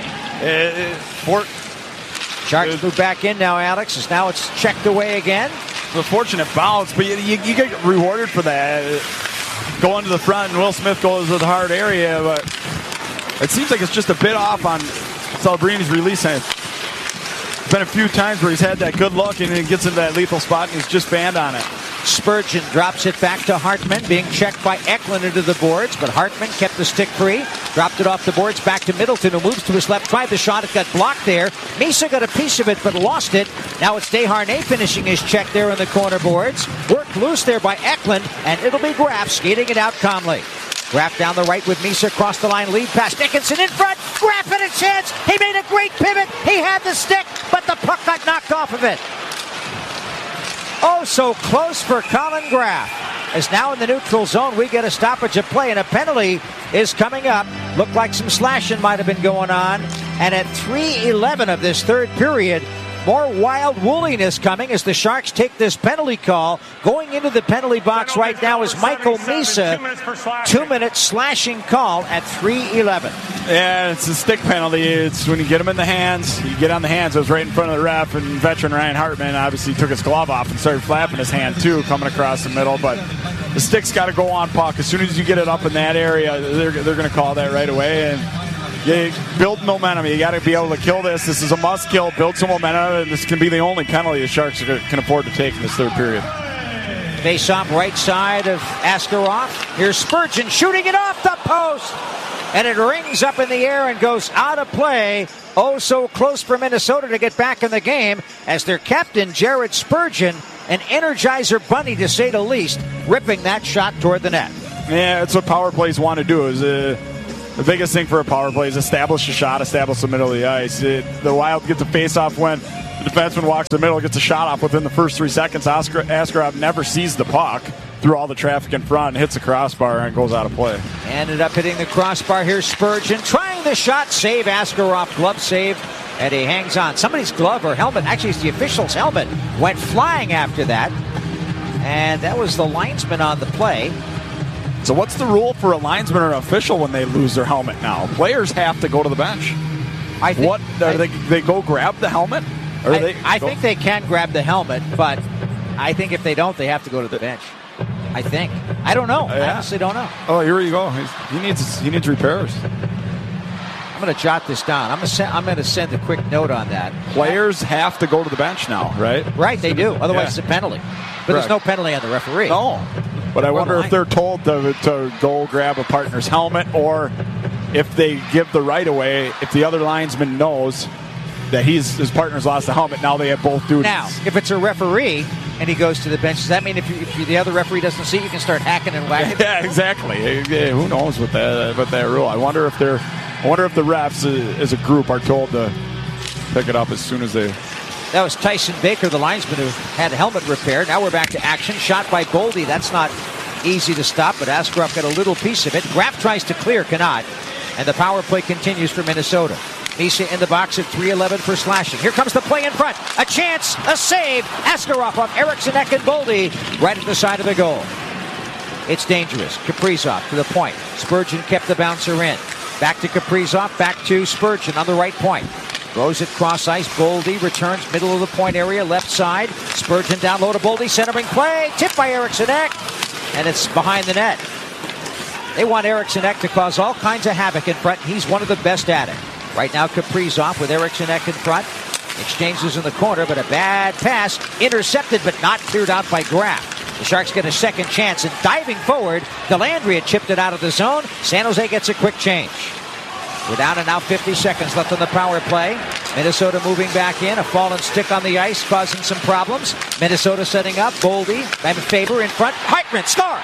Uh, Fort, Sharks uh, move back in now, Alex, as now it's checked away again. A fortunate bounce, but you, you, you get rewarded for that. Going to the front, and Will Smith goes to the hard area, but it seems like it's just a bit off on Celebrini's release. There's been a few times where he's had that good look and he gets into that lethal spot and he's just banned on it. Spurgeon drops it back to Hartman, being checked by Eklund into the boards, but Hartman kept the stick free, dropped it off the boards back to Middleton, who moves to his left, tried the shot, it got blocked there. Misa got a piece of it, but lost it. Now it's Desharnais finishing his check there in the corner boards. Worked loose there by Eklund, and it'll be Graf skating it out calmly. Graf down the right with Misa across the line, lead pass, Dickinson in front, Graf had a chance, he made a great pivot, he had the stick, but the puck got knocked off of it. Oh, so close for Colin Graf. As now in the neutral zone, we get a stoppage of play, and a penalty is coming up. Looked like some slashing might have been going on. And at three eleven of this third period, more Wild woolliness coming as the Sharks take this penalty call. Going into the penalty box right now is Michael Misa. Two-minute slashing call at three eleven. Yeah, it's a stick penalty. It's when you get him in the hands, you get on the hands. It was right in front of the ref, and veteran Ryan Hartman obviously took his glove off and started flapping his hand too, coming across the middle. But the stick's got to go on puck. As soon as you get it up in that area, they're, they're going to call that right away. And you build momentum. You got to be able to kill this. This is a must-kill. Build some momentum, and this can be the only penalty the Sharks can afford to take in this third period. Face-off right side of Askarov. Here's Spurgeon shooting it off the post. And it rings up in the air and goes out of play. Oh, so close for Minnesota to get back in the game as their captain, Jared Spurgeon, an Energizer bunny, to say the least, ripping that shot toward the net. Yeah, that's what power plays want to do. Is uh, the biggest thing for a power play is establish a shot, establish the middle of the ice. It, the Wild gets a face-off when the defenseman walks the middle, gets a shot off within the first three seconds. Oscar, Askarov never sees the puck through all the traffic in front, and hits the crossbar and goes out of play. Ended up hitting the crossbar here. Spurgeon trying the shot, save. Askarov glove save, and he hangs on. Somebody's glove or helmet, actually it's the official's helmet, went flying after that, and that was the linesman on the play. So what's the rule for a linesman or an official when they lose their helmet now? Players have to go to the bench. I think, what are I, they, they go grab the helmet? Or I, they I go? think they can grab the helmet, but I think if they don't, they have to go to the bench. I think. I don't know. Uh, yeah. I honestly don't know. Oh, here you go. He's, he needs he needs repairs. I'm going to jot this down. I'm going to send, I'm going to send a quick note on that. Players have to go to the bench now, right? Right, they do. Otherwise, Yeah. it's a penalty. But Correct. there's no penalty on the referee. No. But I Or wonder the if they're told to, to go grab a partner's helmet, or if they give the right away, if the other linesman knows that he's his partner's lost the helmet, now they have both duties. Now, if it's a referee and he goes to the bench, does that mean if, you, if you, the other referee doesn't see it, you can start hacking and whacking? Yeah, exactly. Yeah, who knows what that what that rule? I wonder if they're. I wonder if the refs, uh, as a group, are told to pick it up as soon as they. That was Tyson Baker, the linesman, who had a helmet repaired. Now we're back to action. Shot by Goldie. That's not easy to stop, but Askarov got a little piece of it. Graf tries to clear, cannot. And the power play continues for Minnesota. Misa in the box at three eleven for slashing. Here comes the play in front. A chance, a save. Askarov on Eriksson Ek and Goldie right at the side of the goal. It's dangerous. Kaprizov to the point. Spurgeon kept the bouncer in. Back to Kaprizov, back to Spurgeon on the right point. Throws it cross ice. Goldie returns middle of the point area, left side. Spurgeon down low to Goldie, centering play. Tipped by Eriksson Ek, and it's behind the net. They want Eriksson Ek to cause all kinds of havoc in front. He's one of the best at it. Right now, Kaprizov with Eriksson Ek in front. Exchanges in the corner, but a bad pass. Intercepted, but not cleared out by Graf. The Sharks get a second chance, and diving forward, Delandria chipped it out of the zone. San Jose gets a quick change. We're down and now fifty seconds left on the power play. Minnesota moving back in. A fallen stick on the ice causing some problems. Minnesota setting up. Goldie, David Faber in front. Hartman, score!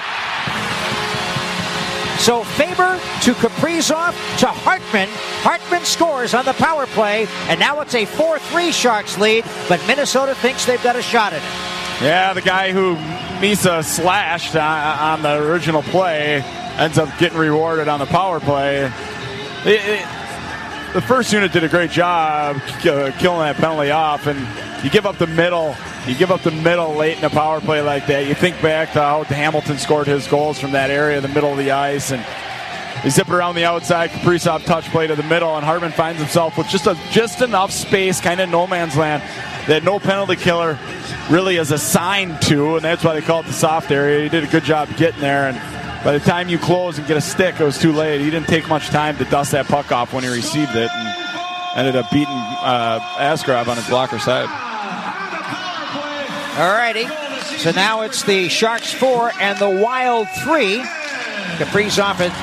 So Faber to Kaprizov to Hartman. Hartman scores on the power play, and now it's a four three Sharks lead, but Minnesota thinks they've got a shot at it. Yeah, the guy who Misa slashed on, on the original play ends up getting rewarded on the power play. It, it, the first unit did a great job uh, killing that penalty off, and you give up the middle. You give up the middle late in a power play like that. You think back to how Hamilton scored his goals from that area, the middle of the ice, and they zip it around the outside. Kaprizov touch play to the middle, and Hartman finds himself with just a just enough space, kind of no man's land, that no penalty killer really is assigned to, and that's why they call it the soft area. He did a good job getting there, and by the time you close and get a stick, it was too late. He didn't take much time to dust that puck off when he received it, and ended up beating uh, Askarov on his blocker side. All righty. So now it's the Sharks four and the Wild three. Kaprizov and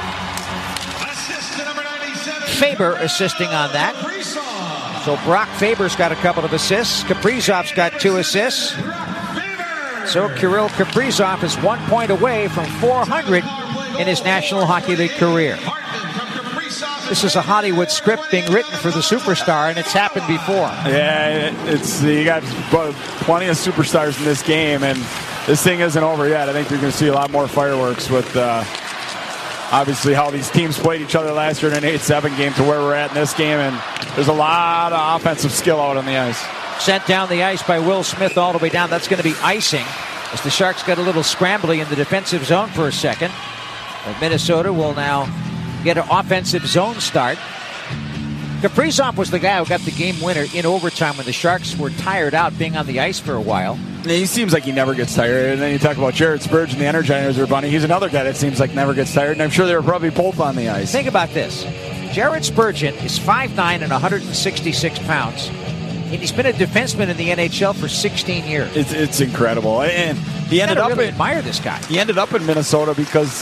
Faber assisting on that. So Brock Faber's got a couple of assists. Kaprizov's got two assists. So Kirill Kaprizov is one point away from four hundred in his National Hockey League career. This is a Hollywood script being written for the superstar, and it's happened before. Yeah, it's you got plenty of superstars in this game, and this thing isn't over yet. I think you're going to see a lot more fireworks with uh, obviously how these teams played each other last year in an eight seven game to where we're at in this game, and there's a lot of offensive skill out on the ice. Sent down the ice by Will Smith all the way down. That's going to be icing as the Sharks got a little scrambly in the defensive zone for a second. But Minnesota will now get an offensive zone start. Kaprizov was the guy who got the game winner in overtime when the Sharks were tired out being on the ice for a while. He seems like he never gets tired. And then you talk about Jared Spurgeon, the Energizer Bunny. He's another guy that seems like never gets tired, and I'm sure they were probably both on the ice. Think about this. Jared Spurgeon is five nine and one hundred sixty-six pounds. And he's been a defenseman in the N H L for sixteen years. It's, it's incredible. And he ended up really in, admire this guy. He ended up in Minnesota because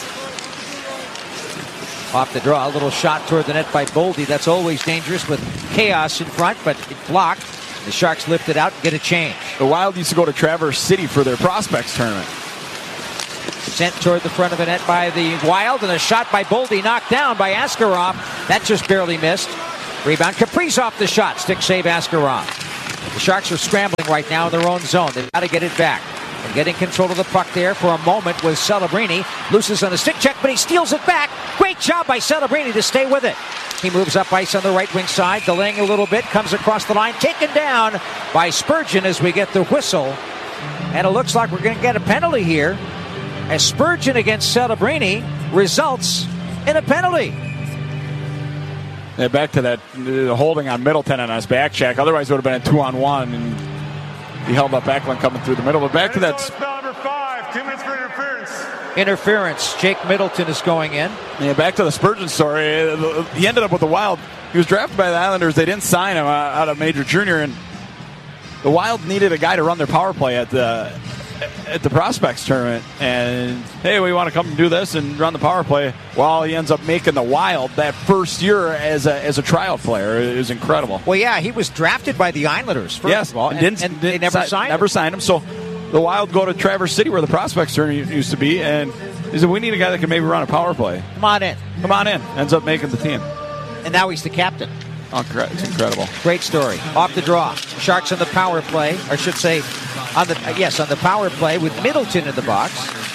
off the draw, a little shot toward the net by Goldie. That's always dangerous with chaos in front, but it blocked. The Sharks lift it out and get a change. The Wild used to go to Traverse City for their prospects tournament. Sent toward the front of the net by the Wild, and a shot by Boldy knocked down by Askarov. That just barely missed. Rebound, Kaprizov the shot. Stick save Askarov. The Sharks are scrambling right now in their own zone. They've got to get it back. And getting control of the puck there for a moment was Celebrini. Loses on a stick check, but he steals it back. Great job by Celebrini to stay with it. He moves up ice on the right wing side, delaying a little bit, comes across the line, taken down by Spurgeon as we get the whistle. And it looks like we're going to get a penalty here, as Spurgeon against Celebrini results in a penalty. Yeah, back to that uh, holding on Middleton on his back check. Otherwise, it would have been a two-on-one, and he held up Eklund coming through the middle. But back to that. Number five, two minutes for interference. Interference. Jake Middleton is going in. Yeah, back to the Spurgeon story. He ended up with the Wild. He was drafted by the Islanders. They didn't sign him out of Major Junior, and the Wild needed a guy to run their power play at the at the prospects tournament. And hey, we want to come and do this and run the power play. Well, he ends up making the Wild that first year as a as a tryout player. It was incredible. Well, yeah, he was drafted by the Islanders first yes, of all, and, and, and didn't, they didn't never si- signed never him. signed him. So the Wild go to Traverse City where the prospects tournament used to be, and he said, we need a guy that can maybe run a power play. Come on in. Come on in. Ends up making the team. And now he's the captain. Oh, it's incredible. Great story. Off the draw. Sharks on the power play, or I should say, on the uh, yes, on the power play with Middleton in the box.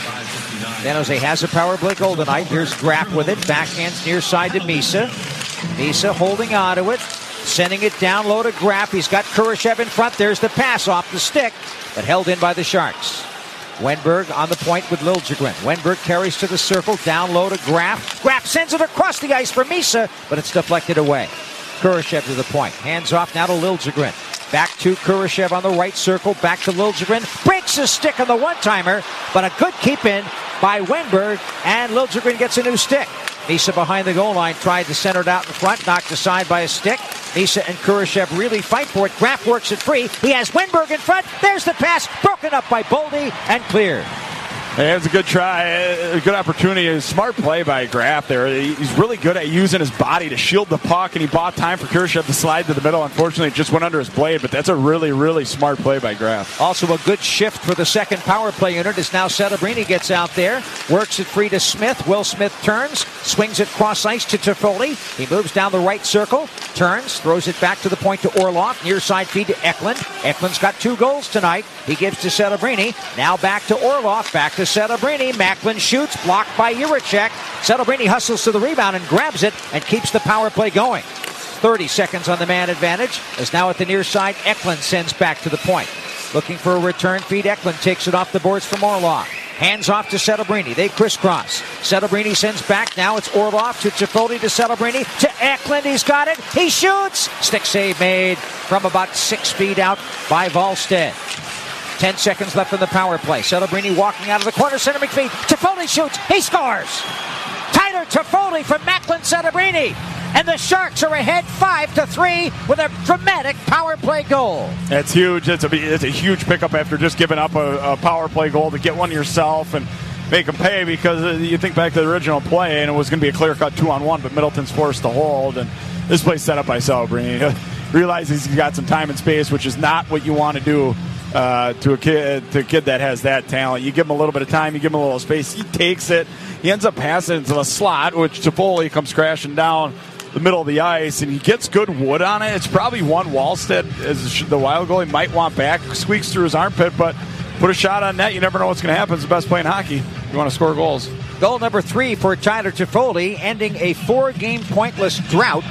San Jose has a power play goal tonight. Here's Graff with it. Backhands near side to Misa. Misa holding on to it. Sending it down low to Graff. He's got Kurashev in front. There's the pass off the stick, but held in by the Sharks. Wenberg on the point with Liljegren. Wenberg carries to the circle, down low to Graff. Graff sends it across the ice for Misa, but it's deflected away. Kurashev to the point. Hands off now to Liljegren. Back to Kurashev on the right circle. Back to Liljegren. Breaks his stick on the one-timer, but a good keep-in by Wenberg, and Liljegren gets a new stick. Misa behind the goal line tried to center it out in front, knocked aside by a stick. Misa and Kurashev really fight for it. Graff works it free. He has Wenberg in front. There's the pass, broken up by Boldy and cleared. Hey, it was a good try, a good opportunity. A smart play by Graff there. He's really good at using his body to shield the puck, and he bought time for Kurashev to slide to the middle. Unfortunately, it just went under his blade, but that's a really, really smart play by Graff. Also a good shift for the second power play unit as now Celebrini gets out there, works it free to Smith. Will Smith turns, swings it cross ice to Toffoli. He moves down the right circle, turns, throws it back to the point to Orlov. Near side feed to Eklund. Eklund's got two goals tonight. He gives to Celebrini. Now back to Orlov, back to Celebrini. Macklin shoots, blocked by Jiricek. Celebrini hustles to the rebound and grabs it and keeps the power play going. thirty seconds on the man advantage, as now at the near side, Eklund sends back to the point. Looking for a return feed, Eklund takes it off the boards from Orlov. Hands off to Celebrini. They crisscross. Celebrini sends back. Now it's Orlov to Toffoli to Celebrini to Eklund. He's got it. He shoots. Stick save made from about six feet out by Wallstedt. Ten seconds left in the power play. Celebrini walking out of the corner. Center McPhee. Toffoli shoots. He scores. Tyler Toffoli from Macklin Celebrini. And the Sharks are ahead five to three with a dramatic power play goal. That's huge. It's a, it's a huge pickup after just giving up a, a power play goal to get one yourself and make them pay, because you think back to the original play and it was going to be a clear-cut two-on-one, but Middleton's forced to hold, and this play's set up by Celebrini. Realizes he's got some time and space, which is not what you want to do uh, to a kid to a kid that has that talent. You give him a little bit of time, you give him a little space, he takes it, he ends up passing into the slot, which Toffoli comes crashing down the middle of the ice, and he gets good wood on it. It's probably one Wallstedt, as the Wild goalie might want back, squeaks through his armpit, but put a shot on net. You never know what's going to happen. It's the best play in hockey. You want to score goals. Goal number three for Tyler Toffoli, ending a four-game pointless drought.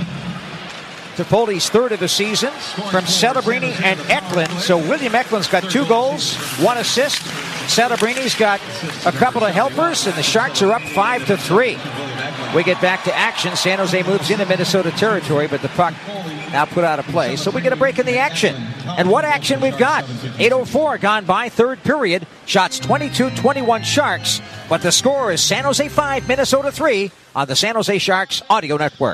Toffoli's third of the season from Celebrini and Eklund. So William Eklund's got two goals, one assist. Celebrini's got a couple of helpers, and the Sharks are up five to three. We get back to action. San Jose moves into Minnesota territory, but the puck now put out of play. So we get a break in the action. And what action we've got. eight oh four gone by, third period. Shots twenty-two twenty-one Sharks. But the score is San Jose five, Minnesota three on the San Jose Sharks Audio Network.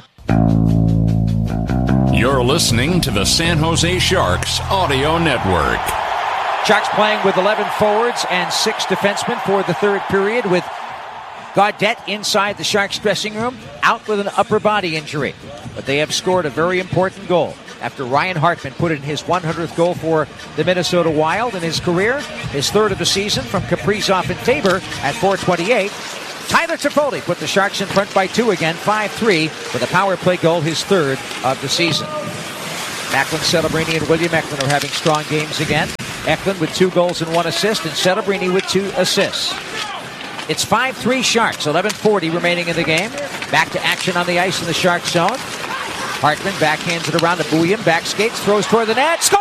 You're listening to the San Jose Sharks Audio Network. Sharks playing with eleven forwards and six defensemen for the third period, with Gaudette inside the Sharks dressing room, out with an upper body injury. But they have scored a very important goal. after Ryan Hartman put in his one hundredth goal for the Minnesota Wild in his career, his third of the season from Kaprizov and Faber at four twenty-eight. Tyler Toffoli put the Sharks in front by two again, five three, with a power play goal, his third of the season. Macklin, Celebrini, and William Eklund are having strong games again. Eklund with two goals and one assist, and Celebrini with two assists. It's five three Sharks, eleven forty remaining in the game. Back to action on the ice in the Sharks zone. Hartman backhands it around to Buium, back skates, throws toward the net, score!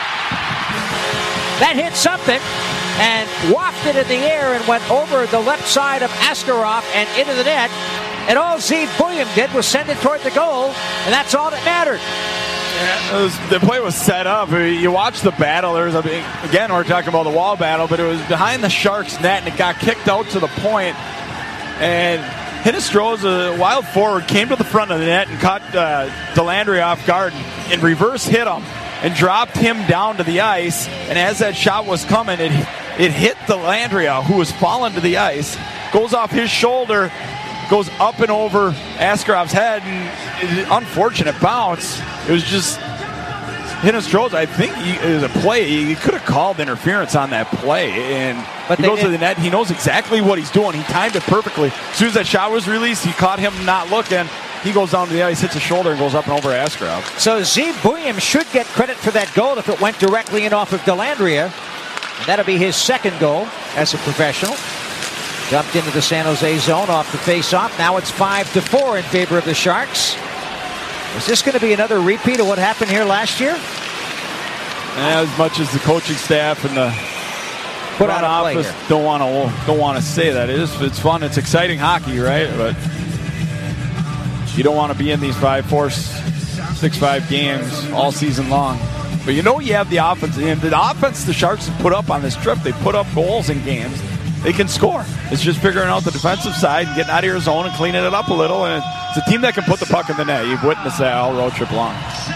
That hit something and wafted in the air and went over the left side of Askarov and into the net. And all Zeev Buium did was send it toward the goal, and that's all that mattered. Yeah, it was, the play was set up. You watch the battle. There was a, again, we're talking about the wall battle, but it was behind the Sharks' net, and it got kicked out to the point. And Hinostroza, wild forward, came to the front of the net and caught uh, Delandry off guard and reverse hit him and dropped him down to the ice. And as that shot was coming, it it hit Delandria, who was falling to the ice, goes off his shoulder, goes up and over Askarov's head, and an unfortunate bounce. It was just Hinostroza. I think he, it was a play. He could have called interference on that play, and but he goes did. to the net. He knows exactly what he's doing. He timed it perfectly. As soon as that shot was released, he caught him not looking. He goes down to the ice, hits his shoulder, and goes up and over Askarov. So Zeev Buium should get credit for that goal if it went directly in off of Delandria. And that'll be his second goal as a professional. Dumped into the San Jose zone off the face-off. Now it's five to four in favor of the Sharks. Is this going to be another repeat of what happened here last year? As much as the coaching staff and the Put front out a play office here. don't want to don't want to say that. It is it's fun. It's exciting hockey, right? But you don't want to be in these five, four, six, five games all season long. But you know you have the offense. And the offense the Sharks have put up on this trip, they put up goals in games. They can score. It's just figuring out the defensive side and getting out of your zone and cleaning it up a little. And it's a team that can put the puck in the net. You've witnessed that all road trip long.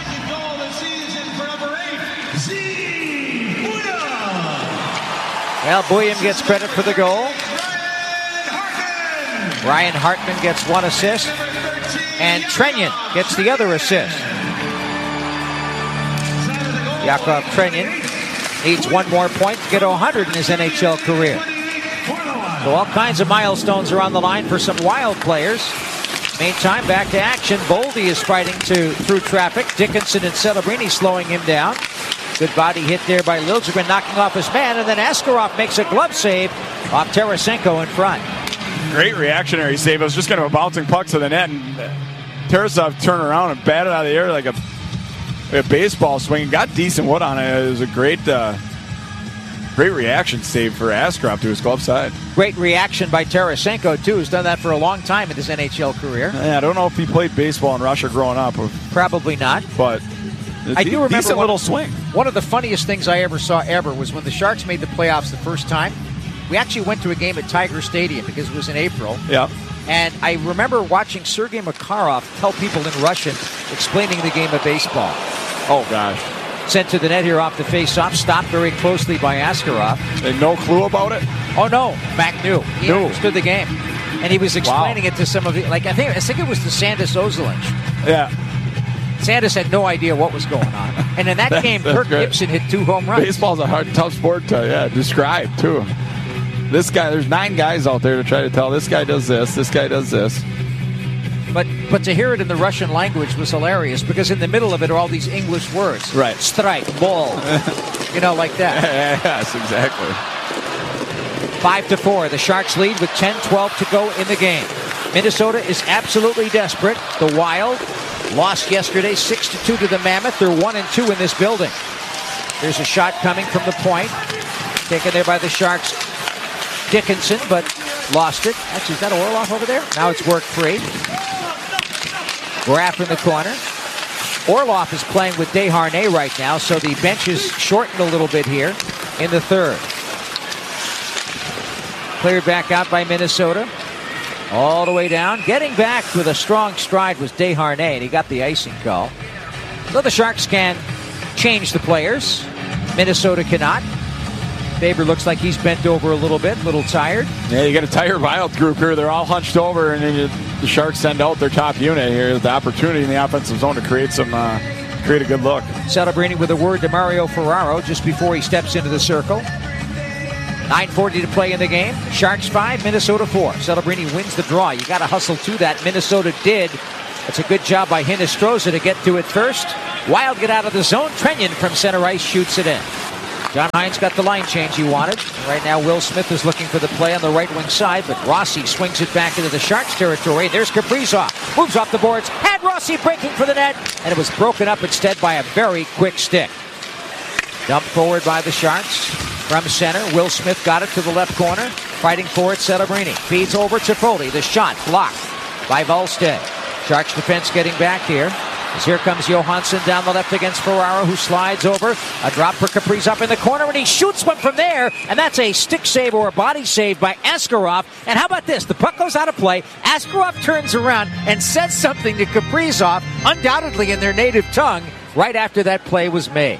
Well, Buium gets credit for the goal. Ryan Hartman gets one assist. And Trenyan gets the other assist. Yakov Trenyan needs one more point to get one hundred in his N H L career. So all kinds of milestones are on the line for some Wild players. Meantime, back to action. Boldy is fighting to through traffic. Dickinson and Celebrini slowing him down. Good body hit there by Liljegren, knocking off his man, and then Askarov makes a glove save off Tarasenko in front. Great reactionary save. It was just kind of a bouncing puck to the net, and Tarasov turned around and batted out of the air like a, like a baseball swing and got decent wood on it. It was a great uh, great reaction save for Askarov to his glove side. Great reaction by Tarasenko, too, who's done that for a long time in his N H L career. Yeah, I don't know if he played baseball in Russia growing up. Or, Probably not. But I do remember decent one, little swing. One of the funniest things I ever saw ever was when the Sharks made the playoffs the first time. We actually went to a game at Tiger Stadium because it was in April. Yeah. And I remember watching Sergei Makarov tell people in Russian, explaining the game of baseball. Oh, gosh. Sent to the net here off the face-off, stopped very closely by Askarov. And no clue about it? Oh, no. Mac knew. He Knew. understood the game. And he was explaining Wow. it to some of the, like, I think I think it was the Sandis Ozolinsh. Yeah. Sandis had no idea what was going on. And in that That's- game, that's Kirk great. Gibson hit two home runs. Baseball's a hard, tough sport to yeah, describe, too. This guy, there's nine guys out there to try to tell this guy does this, this guy does this. But but to hear it in the Russian language was hilarious because in the middle of it are all these English words. Right. Strike, ball, you know, like that. Yes, exactly. Five to four. The Sharks lead with ten twelve to go in the game. Minnesota is absolutely desperate. The Wild lost yesterday six to two to the Mammoth. They're one and two in this building. There's a shot coming from the point. Taken there by the Sharks. Dickinson, but lost it. Actually, is that Orlov over there? Now it's worked free. Graff in the corner. Orlov is playing with Desharnais right now, so the bench is shortened a little bit here in the third. Cleared back out by Minnesota. All the way down. Getting back with a strong stride was Desharnais, and he got the icing call. So the Sharks can change the players. Minnesota cannot. Faber looks like he's bent over a little bit, a little tired. Yeah, you got a tired Wild group here. They're all hunched over, and then you, the Sharks send out their top unit here. The opportunity in the offensive zone to create some uh, create a good look. Celebrini with a word to Mario Ferraro just before he steps into the circle. nine forty to play in the game. Sharks five, Minnesota four. Celebrini wins the draw. You got to hustle to that. Minnesota did. It's a good job by Hinostroza to get to it first. Wild get out of the zone. Trenyon from center ice shoots it in. John Hines got the line change he wanted. Right now, Will Smith is looking for the play on the right wing side, but Rossi swings it back into the Sharks territory. There's Kaprizov. Moves off the boards. Had Rossi breaking for the net, and it was broken up instead by a very quick stick. Dumped forward by the Sharks. From center, Will Smith got it to the left corner. Fighting for it, Celebrini. Feeds over to Foley. The shot blocked by Volstead. Sharks defense getting back here. As here comes Johansson down the left against Ferraro, who slides over. A drop for Kaprizov in the corner, and he shoots one from there. And that's a stick save or a body save by Askarov. And how about this? The puck goes out of play. Askarov turns around and says something to Kaprizov, undoubtedly in their native tongue, right after that play was made.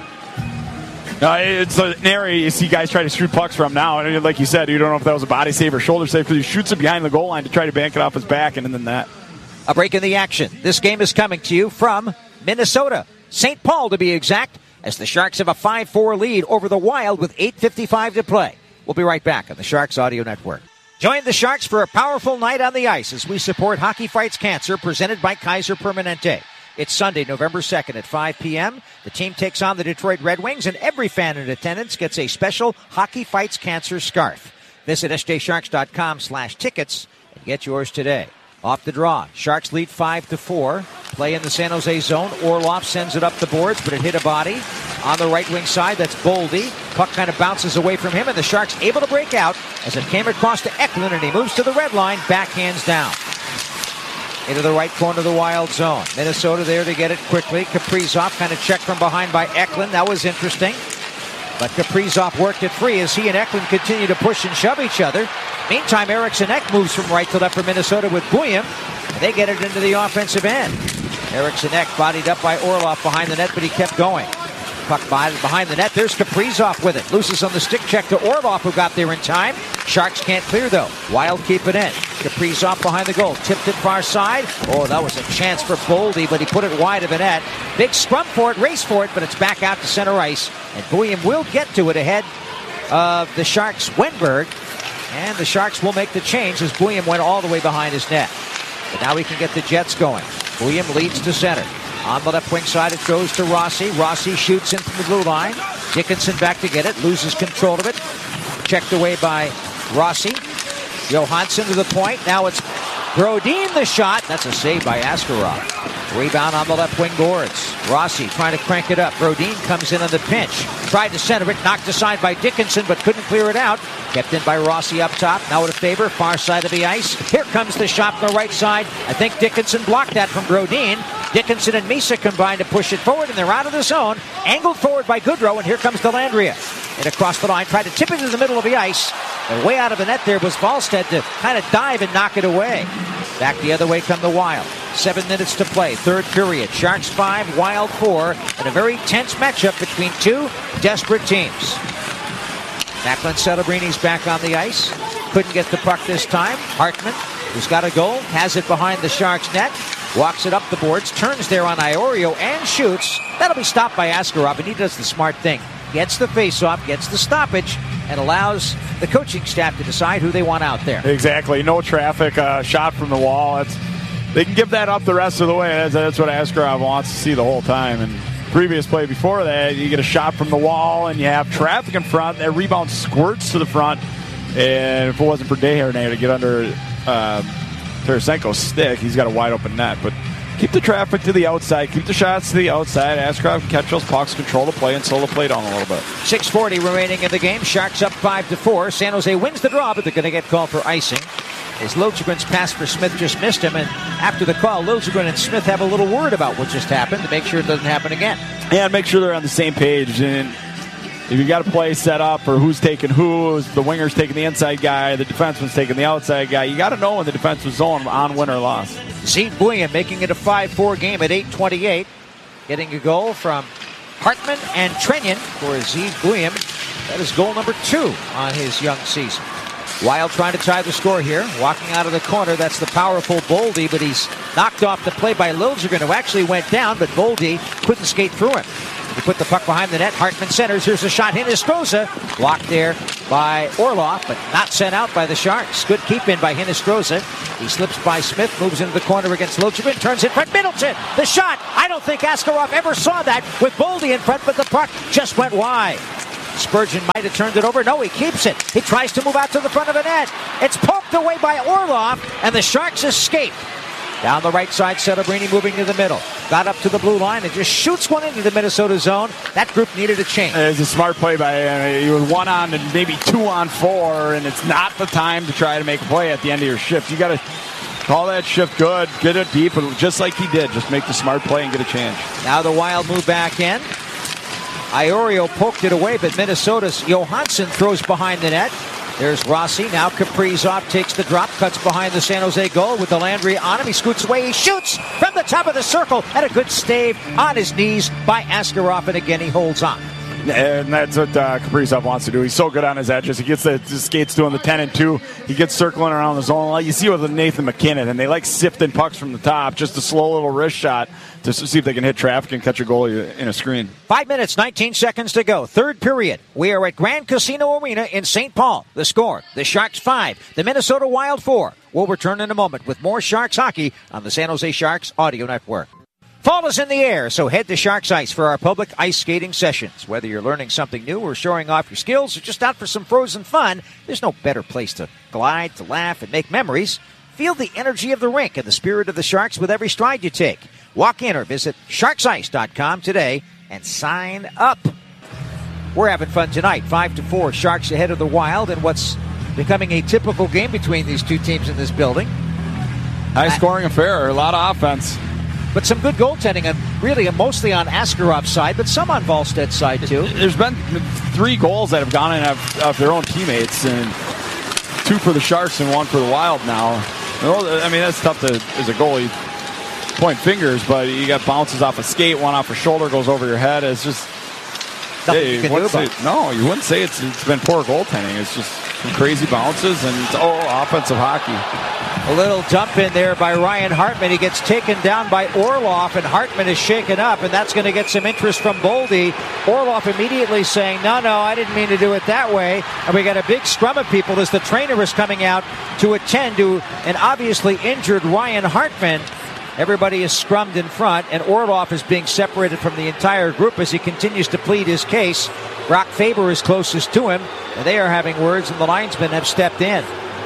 Uh, it's an area you see guys try to shoot pucks from now. And like you said, you don't know if that was a body save or shoulder save because he shoots it behind the goal line to try to bank it off his back and then that. A break in the action. This game is coming to you from Minnesota. Saint Paul, to be exact, as the Sharks have a five four lead over the Wild with eight fifty-five to play. We'll be right back on the Sharks Audio Network. Join the Sharks for a powerful night on the ice as we support Hockey Fights Cancer, presented by Kaiser Permanente. It's Sunday, November second at five p.m. The team takes on the Detroit Red Wings, and every fan in attendance gets a special Hockey Fights Cancer scarf. Visit s j sharks dot com slash tickets and get yours today. Off the draw, Sharks lead five to four. Play in the San Jose zone. Orlov sends it up the boards, but it hit a body. On the right wing side, that's Boldy. Puck kind of bounces away from him, and the Sharks able to break out as it came across to Eklund, and he moves to the red line, backhands down. Into the right corner of the Wild zone. Minnesota there to get it quickly. Kaprizov kind of checked from behind by Eklund. That was interesting. But Kaprizov worked it free as he and Eklund continue to push and shove each other. Meantime, Eriksson Ek moves from right to left for Minnesota with Buyem. They get it into the offensive end. Eriksson Ek bodied up by Orlov behind the net, but he kept going. Puck behind the net. There's Kaprizov with it. Loses on the stick check to Orlov, who got there in time. Sharks can't clear, though. Wild keep it in. Kaprizov behind the goal. Tipped it far side. Oh, that was a chance for Boldy, but he put it wide of the net. Big scrum for it, race for it, but it's back out to center ice. And Buyem will get to it ahead of the Sharks' Wenberg. And the Sharks will make the change as Buyem went all the way behind his net. But now we can get the Jets going. Buyem leads to center. On the left wing side, it goes to Rossi. Rossi shoots in from the blue line. Dickinson back to get it. Loses control of it. Checked away by Rossi. Johansson to the point. Now it's Brodin the shot. That's a save by Askarov. Rebound on the left wing boards. Rossi trying to crank it up. Brodin comes in on the pinch. Tried to center it. Knocked aside by Dickinson, but couldn't clear it out. Kept in by Rossi up top. Now at a favor. Far side of the ice. Here comes the shot from the right side. I think Dickinson blocked that from Brodin. Dickinson and Misa combined to push it forward, and they're out of the zone. Angled forward by Goodrow, and here comes Dellandrea. And across the line, tried to tip it into the middle of the ice. And way out of the net there was Volstead to kind of dive and knock it away. Back the other way come the Wild. Seven minutes to play, third period. Sharks five, Wild four, and a very tense matchup between two desperate teams. Macklin Celebrini's back on the ice. Couldn't get the puck this time. Hartman, who's got a goal, has it behind the Sharks' net. Walks it up the boards, turns there on Iorio and shoots. That'll be stopped by Askarov, and he does the smart thing. Gets the faceoff, gets the stoppage, and allows the coaching staff to decide who they want out there. Exactly. No traffic, uh, shot from the wall. That's, they can give that up the rest of the way. That's, that's what Askarov wants to see the whole time. And previous play before that, you get a shot from the wall, and you have traffic in front. That rebound squirts to the front. And if it wasn't for Desharnais to get under uh, Tarasenko's stick, he's got a wide open net. But keep the traffic to the outside. Keep the shots to the outside. Askarov can catch those pucks, control the play, and slow the play down a little bit. six forty remaining in the game. Sharks up five to four. San Jose wins the draw, but they're going to get called for icing. As Liljegren's pass for Smith just missed him, and after the call, Liljegren and Smith have a little word about what just happened to make sure it doesn't happen again. Yeah, and make sure they're on the same page. And if you got a play set up or who's taking who, the winger's taking the inside guy, the defenseman's taking the outside guy, you got to know when the defenseman's zone on win or loss. Zeke Buyem making it a five four game at eight twenty-eight. Getting a goal from Hartman and Trenyon for Zeke Buyem. That is goal number two on his young season. Wild trying to tie the score here. Walking out of the corner, that's the powerful Boldy, but he's knocked off the play by Liljegren, who actually went down, but Boldy couldn't skate through him. He put the puck behind the net. Hartman centers. Here's a shot. Hinostroza blocked there by Orlov, but not sent out by the Sharks. Good keep in by Hinostroza. He slips by Smith, moves into the corner against Liljegren, turns in front. Middleton, the shot. I don't think Askarov ever saw that with Boldy in front, but the puck just went wide. Spurgeon might have turned it over. No, he keeps it. He tries to move out to the front of the net. It's poked away by Orlov, and the Sharks escape. Down the right side, Celebrini moving to the middle. Got up to the blue line and just shoots one into the Minnesota zone. That group needed a change. It's a smart play by uh, you with one on and maybe two on four, and it's not the time to try to make a play at the end of your shift. You got to call that shift good, get it deep, and just like he did, just make the smart play and get a change. Now the Wild move back in. Iorio poked it away, but Minnesota's Johansson throws behind the net. There's Rossi. Now Kaprizov takes the drop, cuts behind the San Jose goal with the Landry on him. He scoots away. He shoots from the top of the circle, and a good stave on his knees by Askarov, and again he holds on. And that's what uh, Kaprizov wants to do. He's so good on his edges. He gets the, the skates doing the ten and two. He gets circling around the zone. Like you see with Nathan McKinnon, and they like sifting pucks from the top. Just a slow little wrist shot to see if they can hit traffic and catch a goal in a screen. Five minutes, nineteen seconds to go. Third period. We are at Grand Casino Arena in Saint Paul. The score, the Sharks five, the Minnesota Wild four. We'll return in a moment with more Sharks hockey on the San Jose Sharks Audio Network. Fall is in the air, so head to Sharks Ice for our public ice skating sessions. Whether you're learning something new or showing off your skills or just out for some frozen fun, there's no better place to glide, to laugh, and make memories. Feel the energy of the rink and the spirit of the Sharks with every stride you take. Walk in or visit sharks ice dot com today and sign up. We're having fun tonight. Five to four, Sharks ahead of the Wild in what's becoming a typical game between these two teams in this building. High-scoring affair, a lot of offense. But some good goaltending, and really mostly on Askarov's side, but some on Wallstedt's side, too. There's been three goals that have gone in of, of their own teammates, and two for the Sharks and one for the Wild now. I mean, that's tough to, as a goalie, point fingers, but you got bounces off a skate, one off a shoulder, goes over your head. It's just... Nothing hey, you can do about say, no, you wouldn't say it's, it's been poor goaltending. It's just some crazy bounces and, oh, offensive hockey. A little dump in there by Ryan Hartman. He gets taken down by Orlov, and Hartman is shaken up, and that's going to get some interest from Boldy. Orlov immediately saying, no, no, I didn't mean to do it that way. And we got a big scrum of people as the trainer is coming out to attend to an obviously injured Ryan Hartman. Everybody is scrummed in front, and Orlov is being separated from the entire group as he continues to plead his case. Brock Faber is closest to him, and they are having words, and the linesmen have stepped in.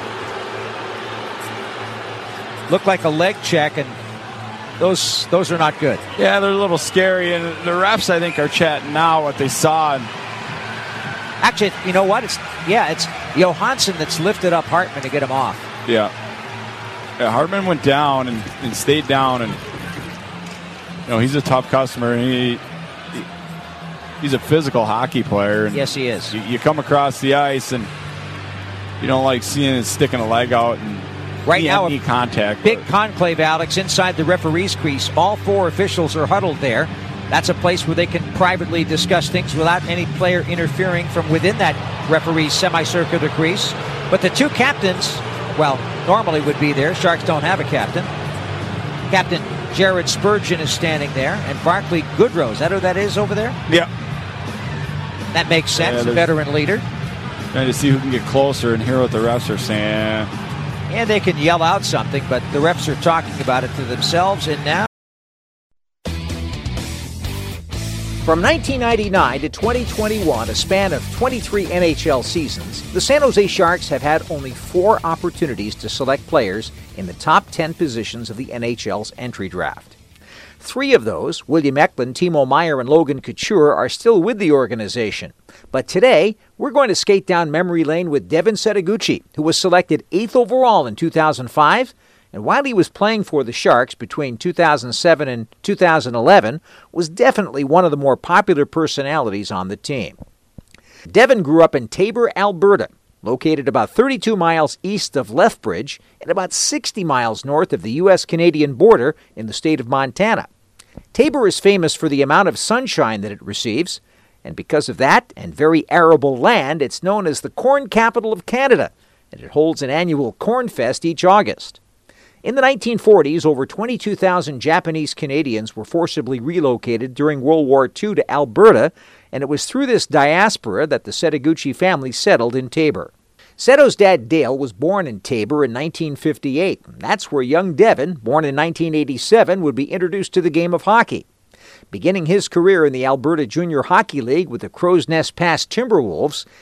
Looked like a leg check, and those those are not good. Yeah, they're a little scary, and the refs, I think, are chatting now what they saw. And actually, you know what? It's yeah, it's Johansson that's lifted up Hartman to get him off. Yeah. Yeah, Hartman went down and, and stayed down, and you know he's a tough customer. And he, he he's a physical hockey player. And yes, he is. You, you come across the ice, and you don't like seeing it sticking a leg out and right now knee contact. Big but. conclave, Alex, inside the referee's crease. All four officials are huddled there. That's a place where they can privately discuss things without any player interfering from within that referee's semicircular crease. But the two captains, well, normally would be there. Sharks don't have a captain. Captain Jared Spurgeon is standing there, and Barclay Goodrow. Is that who that is over there? Yeah. That makes sense. Yeah, a veteran leader. Trying to see who can get closer and hear what the refs are saying. And they can yell out something, but the refs are talking about it to themselves. And now, from nineteen ninety-nine to twenty twenty-one, a span of twenty-three N H L seasons, the San Jose Sharks have had only four opportunities to select players in the top ten positions of the N H L's entry draft. Three of those, William Eklund, Timo Meier, and Logan Couture, are still with the organization. But today, we're going to skate down memory lane with Devin Setoguchi, who was selected eighth overall in two thousand five, and while he was playing for the Sharks between two thousand seven and two thousand eleven, was definitely one of the more popular personalities on the team. Devin grew up in Taber, Alberta, located about thirty-two miles east of Lethbridge and about sixty miles north of the U S Canadian border in the state of Montana. Taber is famous for the amount of sunshine that it receives, and because of that and very arable land, it's known as the corn capital of Canada, and it holds an annual Corn Fest each August. In the nineteen forties, over twenty-two thousand Japanese Canadians were forcibly relocated during World War Two to Alberta, and it was through this diaspora that the Setoguchi family settled in Taber. Seto's dad, Dale, was born in Taber in nineteen fifty-eight. That's where young Devin, born in nineteen eighty-seven, would be introduced to the game of hockey. Beginning his career in the Alberta Junior Hockey League with the Crow's Nest Pass Timberwolves,